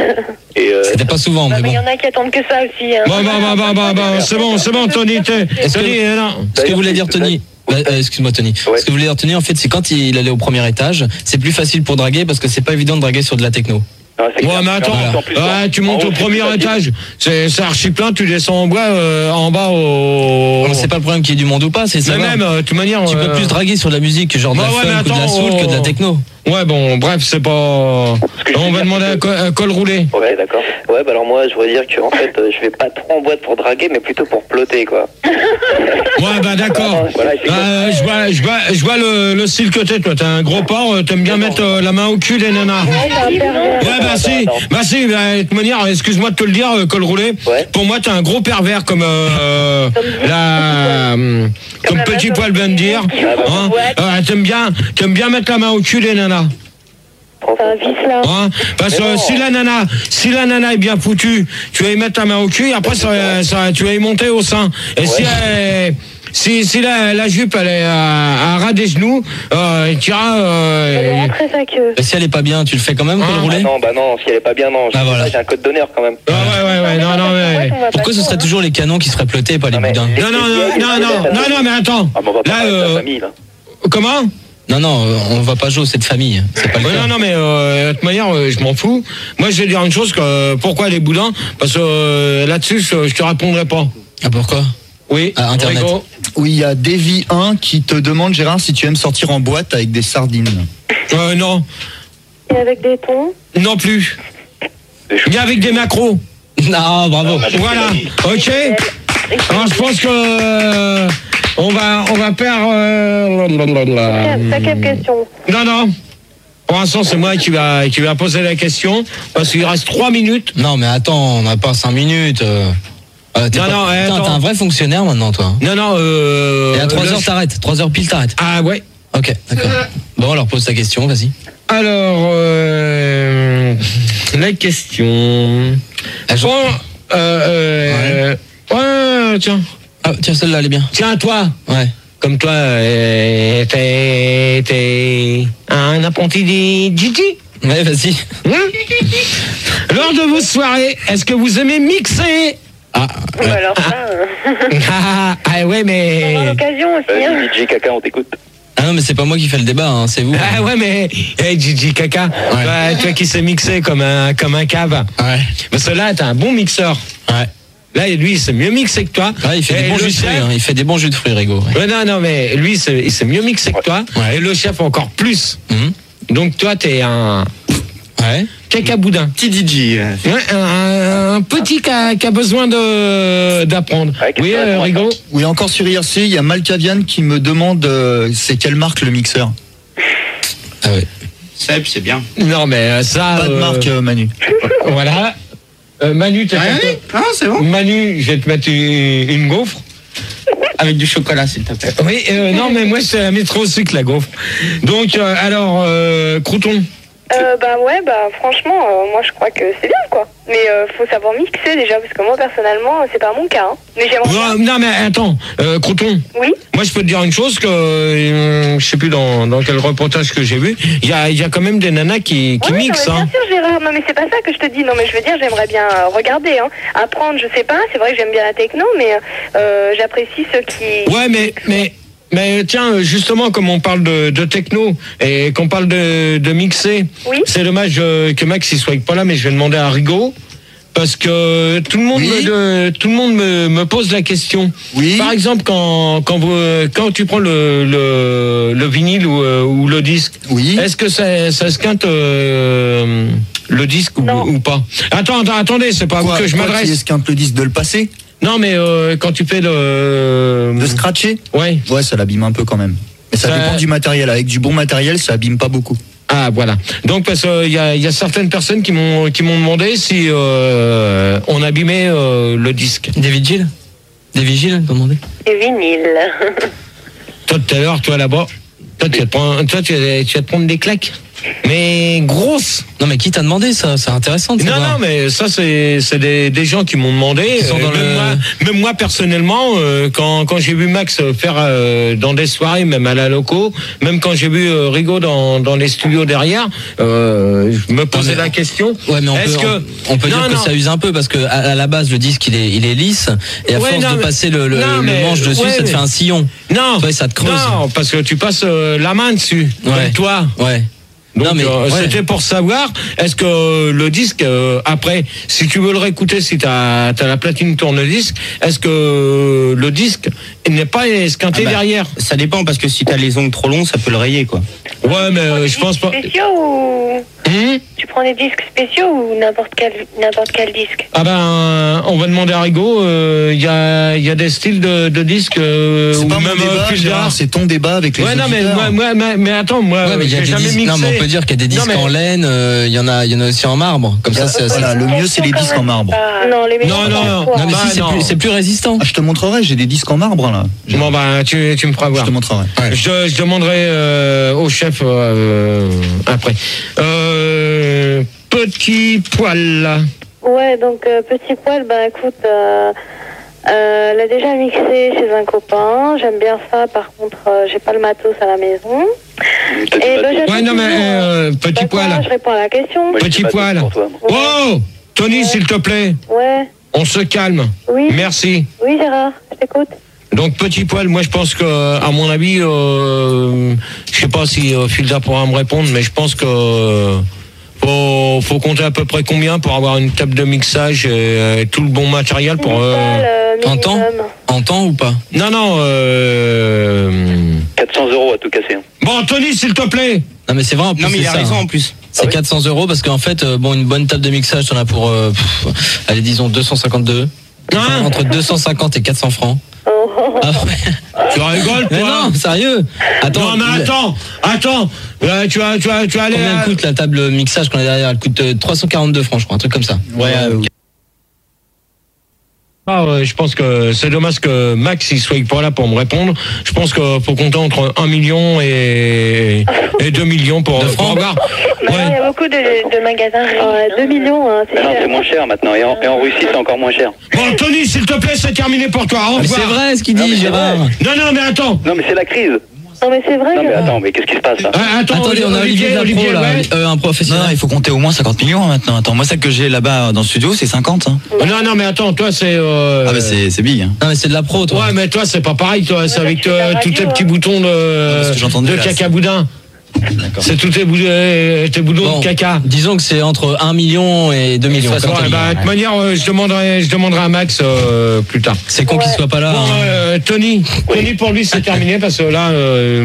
S4: Et euh,
S2: C'était pas souvent,
S7: Bah,
S2: mais
S7: mais il y
S2: bon.
S7: en a qui attendent que ça aussi. Hein.
S1: Bon, bon, bon, bon, bon, bon, c'est bon, c'est bon, Tony. t'es-
S2: Est-ce que-
S1: Tony, euh, non.
S2: Ce que voulait dire Tony. Bah, euh, excuse-moi Tony.
S4: Ouais.
S2: Ce que voulait dire Tony en fait c'est quand il allait au premier étage, c'est plus facile pour draguer parce que c'est pas évident de draguer sur de la techno.
S4: non, c'est
S1: Ouais,
S4: clair.
S1: mais attends,
S4: En plus,
S1: ouais, tu montes
S4: en haut,
S1: au
S4: c'est
S1: premier
S4: plus facile.
S1: étage, c'est c'est archi plein, tu descends en bois, euh, en bas au.
S2: Alors, c'est pas le problème qu'il y ait du monde ou pas, c'est ça.
S1: Mais même, euh, de toute manière.
S2: Tu peux
S1: euh,
S2: plus draguer sur de la musique, genre de
S1: Ouais,
S2: la
S1: ouais, mais
S2: funk ou de la
S1: attends,
S2: soul que de la
S1: oh.
S2: techno.
S1: Ouais, bon, bref, c'est pas.
S4: que je
S1: On
S4: veux
S1: va
S4: dire,
S1: demander
S4: c'est
S1: à
S4: que-
S1: col, à col roulé.
S4: Ouais, d'accord. Ouais, bah alors moi, je voudrais dire que en fait, euh, je vais pas trop en boîte pour draguer, mais plutôt pour ploter, quoi.
S1: Ouais, bah d'accord.
S4: Voilà, c'est
S1: Euh, je vois, je vois, je vois le, le style que t'es, toi. T'es un gros porc, euh, t'aimes bien mettre euh, la main au cul des nanas.
S3: Ouais, c'est un pervers.
S1: Ouais, bah si,
S4: attends.
S1: bah si, bah, de toute manière, excuse-moi de te le dire, euh, col roulé.
S4: Ouais.
S1: Pour moi, t'es un gros pervers, comme euh, la, euh, comme
S7: la
S1: Petit
S7: main
S1: Poil vient de dire. Hein. Euh, t'aimes bien, t'aimes bien mettre la main au cul des nanas.
S3: C'est un vice là.
S1: Hein, parce que
S4: Mais non.
S1: si la nana, si la nana est bien foutue, tu vas y mettre ta main au cul et après ça, ça- tu vas y monter au sein. Et si, elle- si, si la, la jupe elle est à, à ras des genoux, euh, tu iras.
S3: Elle
S1: Euh,
S3: est rentrée sa queue.
S2: Et si elle est pas bien, tu le fais quand même,
S1: Ah,
S2: col
S4: Ah
S2: roulé.
S4: non, bah non, si elle est pas bien, non.
S2: Ah, voilà.
S4: J'ai un code d'honneur quand même.
S1: ah ouais ouais ouais non non mais.
S2: Pourquoi ce serait toujours les canons qui se feraient ploter et pas les
S4: Non, mais-
S2: boudins?
S1: Non non non non non non non mais attends.
S4: Ah, mais on va pas
S1: Là
S4: parler de
S1: euh,
S4: la famille, là.
S1: comment?
S2: Non, non, euh, on va pas jouer cette famille. C'est pas le
S1: Ouais,
S2: cas.
S1: non, non, mais euh, de toute manière, euh, je m'en fous. Moi, je vais dire une chose, que, euh, pourquoi les boudins? Parce que euh, là-dessus, je, je te répondrai pas.
S2: Ah, pourquoi?
S1: Oui,
S2: Ah, Internet.
S1: Rigo.
S10: Oui, il y a Davy un qui te demande, Gérard, si tu aimes sortir en boîte avec des sardines.
S1: Euh, non,
S3: Et avec des tons.
S1: non plus. Bien avec des macros.
S2: Non, bravo.
S1: Voilà, ok. Alors, je pense que euh, on va, on va perdre. Euh, blablabla.
S3: T'as quelle question?
S1: non, non. Pour l'instant, c'est moi qui va, qui va poser la question parce qu'il reste trois minutes.
S2: Non, mais attends, on n'a pas cinq minutes. euh. Euh, t'es
S1: Non,
S2: pas-
S1: non, eh,
S2: Putain,
S1: attends.
S2: t'es un vrai fonctionnaire maintenant, toi.
S1: Non, non. Euh,
S2: Et à trois
S1: le-
S2: heures, t'arrêtes. trois heures pile, t'arrêtes.
S1: Ah ouais.
S2: Ok, d'accord. Bon, alors pose ta question, vas-y.
S1: Alors, euh, la question.
S2: Ah, je-
S1: Bon, euh, euh, ouais, tiens,
S2: Ah, tiens, celle-là, elle est bien.
S1: tiens, toi,
S2: Ouais.
S1: comme toi, euh, t'es, t'es un apprenti des Gigi.
S2: Ouais, vas-y.
S1: Hein? Lors de vos soirées, est-ce que vous aimez mixer?
S2: Ah,
S7: Bah, alors ça, euh,
S1: Ah, ah ouais,
S7: on aura
S1: mais.
S7: l'occasion aussi. Hein.
S4: Vas-y, D J Caca, on t'écoute.
S2: ah non, mais c'est pas moi qui fais le débat, hein, c'est vous.
S1: Ah ouais, mais. Hey, Gigi Caca, toi, toi qui sais mixer comme un, comme un cave.
S2: Ouais.
S1: Parce que là, t'es un bon mixeur.
S2: Ouais.
S1: Là, lui, il sait mieux mixer que toi.
S2: Ouais, il fait
S1: Et
S2: des bons
S1: le
S2: jus de fruits,
S1: chef-
S2: hein. Il fait des bons jus de fruits, Rigo. Ouais.
S1: Ouais, non, non, mais lui, c'est- il sait mieux mixer que toi.
S2: Ouais.
S1: Et le chef encore plus.
S2: Mhm.
S1: Donc, toi, t'es un
S2: Ouais.
S1: cacaboudin.
S10: Petit D J.
S1: Ouais, un, un petit qui a, qui a besoin de d'apprendre.
S4: Ouais, qu'est-ce
S1: Oui,
S4: que ça
S1: euh,
S4: répond à
S1: Rigo.
S10: Oui, encore sur I R C, il y a Malkavian qui me demande euh, c'est quelle marque le mixeur.
S2: Ah ouais.
S9: Seb, c'est bien.
S1: Non, mais euh, ça.
S10: Pas de
S1: euh,
S10: marque, euh, Manu.
S1: Voilà. Euh, Manu, t'as
S9: Rien
S1: fait-
S9: Ah, c'est bon.
S1: Manu, je vais te mettre une, une gaufre.
S9: Avec du chocolat, s'il te plaît.
S1: Oui, euh, non, mais moi, c'est la métro au sucre, la gaufre. Donc, euh, alors, euh, Crouton.
S7: Euh, bah ouais, bah franchement, euh, moi je crois que c'est bien quoi. Mais euh, faut savoir mixer déjà, parce que moi personnellement, c'est pas mon cas. Hein. Mais j'aimerais bien.
S1: Non, non, mais attends, euh, Crouton.
S7: Oui.
S1: Moi, je peux te dire une chose que euh, je sais plus dans, dans quel reportage que j'ai vu. Il y a, il y a quand même des nanas qui, qui
S7: Oui,
S1: mixent.
S7: non, mais
S1: Hein.
S7: bien sûr, Gérard. Non, mais c'est pas ça que je te dis. Non, mais je veux dire, j'aimerais bien euh, regarder, hein. Apprendre, je sais pas. C'est vrai que j'aime bien la techno, mais euh, j'apprécie ceux qui.
S1: Ouais, mais mais mais tiens, justement, comme on parle de, de techno et qu'on parle de, de mixer,
S7: Oui.
S1: c'est dommage euh, que Max il soit pas là, mais je vais demander à Rigo. Parce que tout le monde,
S10: Oui.
S1: me, de- tout le monde me, me pose la question.
S10: Oui.
S1: Par exemple, quand, quand, vous, quand tu prends le, le, le vinyle ou, euh, ou le disque,
S10: Oui.
S1: est-ce que ça, ça se quinte euh, le disque ou,
S7: Non.
S1: ou pas? Attends, attends, attendez, c'est pas à vous
S10: Quoi,
S1: que je
S10: quoi, qui
S1: m'adresse.
S10: esquinte le disque de le passer,
S1: Non, mais euh, quand tu fais le...
S10: de scratcher.
S1: Ouais.
S10: Ouais, ça l'abîme un peu quand même. Mais ça,
S1: Ça-
S10: dépend du matériel. Avec du bon matériel, ça abîme pas beaucoup.
S1: Ah, voilà. Donc, parce qu'il y a, y a certaines personnes qui m'ont qui m'ont demandé si euh, on abîmait euh, le disque.
S2: Des vigiles Des vigiles, demandez.
S7: Et vinyle.
S1: toi tout à l'heure, toi là-bas, toi tu vas te prendre, toi, tu vas, tu vas te prendre des claques. Mais grosses.
S2: Non mais qui t'a demandé ça? C'est intéressant de
S1: Non,
S2: savoir.
S1: non, mais ça, c'est, c'est des, des gens qui m'ont demandé.
S2: Qui sont dans
S1: même,
S2: le-
S1: moi, même moi, personnellement, euh, quand, quand j'ai vu Max faire euh, dans des soirées, même à la loco, même quand j'ai vu euh, Rigaud dans, dans les studios derrière, euh, je me posais
S2: Non, mais-
S1: la question.
S2: Ouais, mais on
S1: est-ce
S2: peut,
S1: que...
S2: on, on peut
S1: Non,
S2: dire que
S1: non.
S2: ça use un peu parce que à, à la base le disque il est, il est lisse et à
S1: Ouais,
S2: force
S1: non,
S2: de
S1: mais-
S2: passer le, le,
S1: non,
S2: le
S1: mais-
S2: manche dessus,
S1: ouais,
S2: ça te
S1: mais-
S2: fait un sillon.
S1: Non,
S2: Ouais, ça te creuse.
S1: non, parce que tu passes euh, la main dessus,
S2: Ouais.
S1: comme toi.
S2: Ouais.
S1: Donc,
S2: Non, mais-
S1: euh,
S2: ouais.
S1: c'était pour savoir, est-ce que le disque, euh, après, si tu veux le réécouter, si tu as la platine tourne-disque, est-ce que le disque n'est pas esquinté
S9: Ah bah,
S1: derrière?
S9: Ça dépend parce que si t'as les ongles trop longs, ça peut le rayer quoi.
S1: Ouais, mais euh, je pense pas.
S7: Spéciaux ou
S1: Hum
S7: tu prends des disques spéciaux ou n'importe quel n'importe quel disque?
S1: Ah ben, on va demander à Rigaud, il y, a, y a des styles de, de disques, euh,
S10: C'est
S1: ou
S10: pas mon
S1: même euh,
S10: débat,
S1: fil
S10: Gérard,
S1: d'art.
S10: c'est ton débat avec les
S1: Ouais, non, mais,
S10: auditeurs.
S1: moi, moi, mais, mais attends, moi,
S2: Ouais, mais il y a
S1: j'ai
S2: des
S1: jamais
S2: disques.
S1: mixé.
S2: Non, mais on peut dire qu'il y a des
S1: Non,
S2: disques
S1: mais-
S2: en laine. euh, Il y en a, il y en a aussi en marbre. Comme ça, c'est.
S10: Voilà,
S2: c'est-
S10: le mieux c'est les disques en marbre.
S3: Non, les
S1: Non, non, non.
S2: Non, mais
S1: Bah,
S2: si, c'est
S1: non.
S2: plus, c'est plus résistant.
S10: Ah, je te montrerai, j'ai des disques en marbre là. Je,
S1: Bon, ben, tu, tu me feras
S10: je
S1: voir.
S10: te montrerai.
S1: Je, je demanderai euh, au chef euh, après. Euh, petit poil.
S3: Ouais, donc euh, petit poil, ben écoute, euh, euh, elle a déjà mixé chez un copain. J'aime bien ça. Par contre, euh, j'ai pas le matos à la maison.
S4: T'as du
S3: Et ben,
S4: matos.
S3: j'attends
S1: Ouais, non, mais
S3: toujours,
S1: euh, petit
S3: bah, quoi,
S1: poil.
S3: Je réponds à la question.
S4: Moi, j'ai
S1: Petit
S4: pas de
S1: poil.
S4: matos pour toi.
S1: Oh, Tony, s'il te plaît,
S3: Ouais,
S1: on se calme.
S3: oui,
S1: Merci.
S3: oui Gérard, je t'écoute.
S1: Donc petit poil, moi je pense que, à mon avis, euh, je sais pas si euh, Filda pourra me répondre, mais je pense que euh, faut, faut compter à peu près combien pour avoir une table de mixage et, et tout le bon matériel pour. euh,
S3: Minimal, euh,
S2: en temps
S3: minimum.
S2: En temps ou pas?
S1: Non, non. Euh...
S4: quatre cents euros à tout casser. hein.
S1: Bon, Tony, s'il te plaît.
S2: Non mais c'est vrai en plus.
S9: Non mais il
S2: c'est
S9: a
S2: ça,
S9: raison
S2: hein.
S9: en plus.
S2: C'est
S4: Ah oui
S2: quatre cents euros parce qu'en fait, euh, bon, une bonne table de mixage, t'en as pour, euh, pff, allez, disons deux cent cinquante-deux. Enfin,
S1: Hein
S2: entre deux cent cinquante et quatre cents francs.
S3: Oh.
S2: Ah ouais.
S1: Tu rigoles,
S2: Mais
S1: toi?
S2: non, sérieux. Attends.
S1: Non, mais attends, attends. Euh, tu vas, tu vas, tu vas aller.
S2: Combien
S1: à-
S2: coûte la table mixage qu'on a derrière? Elle coûte euh, trois cent quarante-deux francs, je crois, un truc comme ça.
S10: Ouais, euh,
S1: Ah ouais, je pense que c'est dommage que Max il soit pas là pour me répondre. Je pense qu'il faut compter entre un million et, et deux millions pour,
S2: De
S1: pour
S2: francs
S1: avoir.
S7: Maintenant, il y
S1: Ouais.
S7: a beaucoup de, de magasins.
S3: Ouais, deux millions, hein, c'est
S4: Ah non,
S3: cher.
S4: c'est moins cher maintenant. Et en, et en Russie, c'est encore moins cher.
S1: Bon, Tony, s'il te plaît, c'est terminé pour toi. Au
S2: Mais
S1: revoir.
S2: c'est vrai ce qu'il
S4: Non, mais
S2: dit,
S4: c'est
S2: Gérard.
S4: vrai.
S1: Non, non, mais attends.
S4: Non, mais c'est la crise.
S3: Non, mais c'est vrai,
S4: Non, mais
S3: Gérard.
S4: attends, mais qu'est-ce qui se passe là
S1: Ah, attends,
S2: Attendez, on a Olivier, Lapro,
S1: Olivier,
S2: là,
S1: ouais.
S2: euh, un
S11: Non,
S2: professionnel.
S11: non, il faut compter au moins cinquante millions hein, maintenant. Attends, moi, ça que j'ai là-bas dans le studio, c'est cinquante. Hein.
S1: Non, non, mais attends, toi, c'est. Euh...
S11: Ah, bah, c'est c'est big. Hein.
S2: Non mais c'est de la pro, toi.
S1: Ouais, mais toi, c'est pas pareil, toi. C'est
S7: Ouais,
S1: avec
S7: c'est de la
S1: euh, tous
S7: radio,
S1: tes
S7: hein.
S1: petits boutons de,
S11: parce que j'ai entendu
S1: de
S11: là,
S1: caca boudin.
S11: D'accord.
S1: C'est tous tes, bout- euh, tes boutons
S2: Bon,
S1: de caca.
S2: disons que c'est entre un million et deux millions.
S1: Bon,
S2: comme t'as
S1: eh
S2: dit.
S1: ben, de toute manière, euh, je demanderai, je demanderai à Max euh, plus tard.
S2: C'est con qu'il soit pas là.
S1: Bon,
S2: hein.
S1: euh, Tony, Tony, pour lui, c'est terminé parce que là. Euh,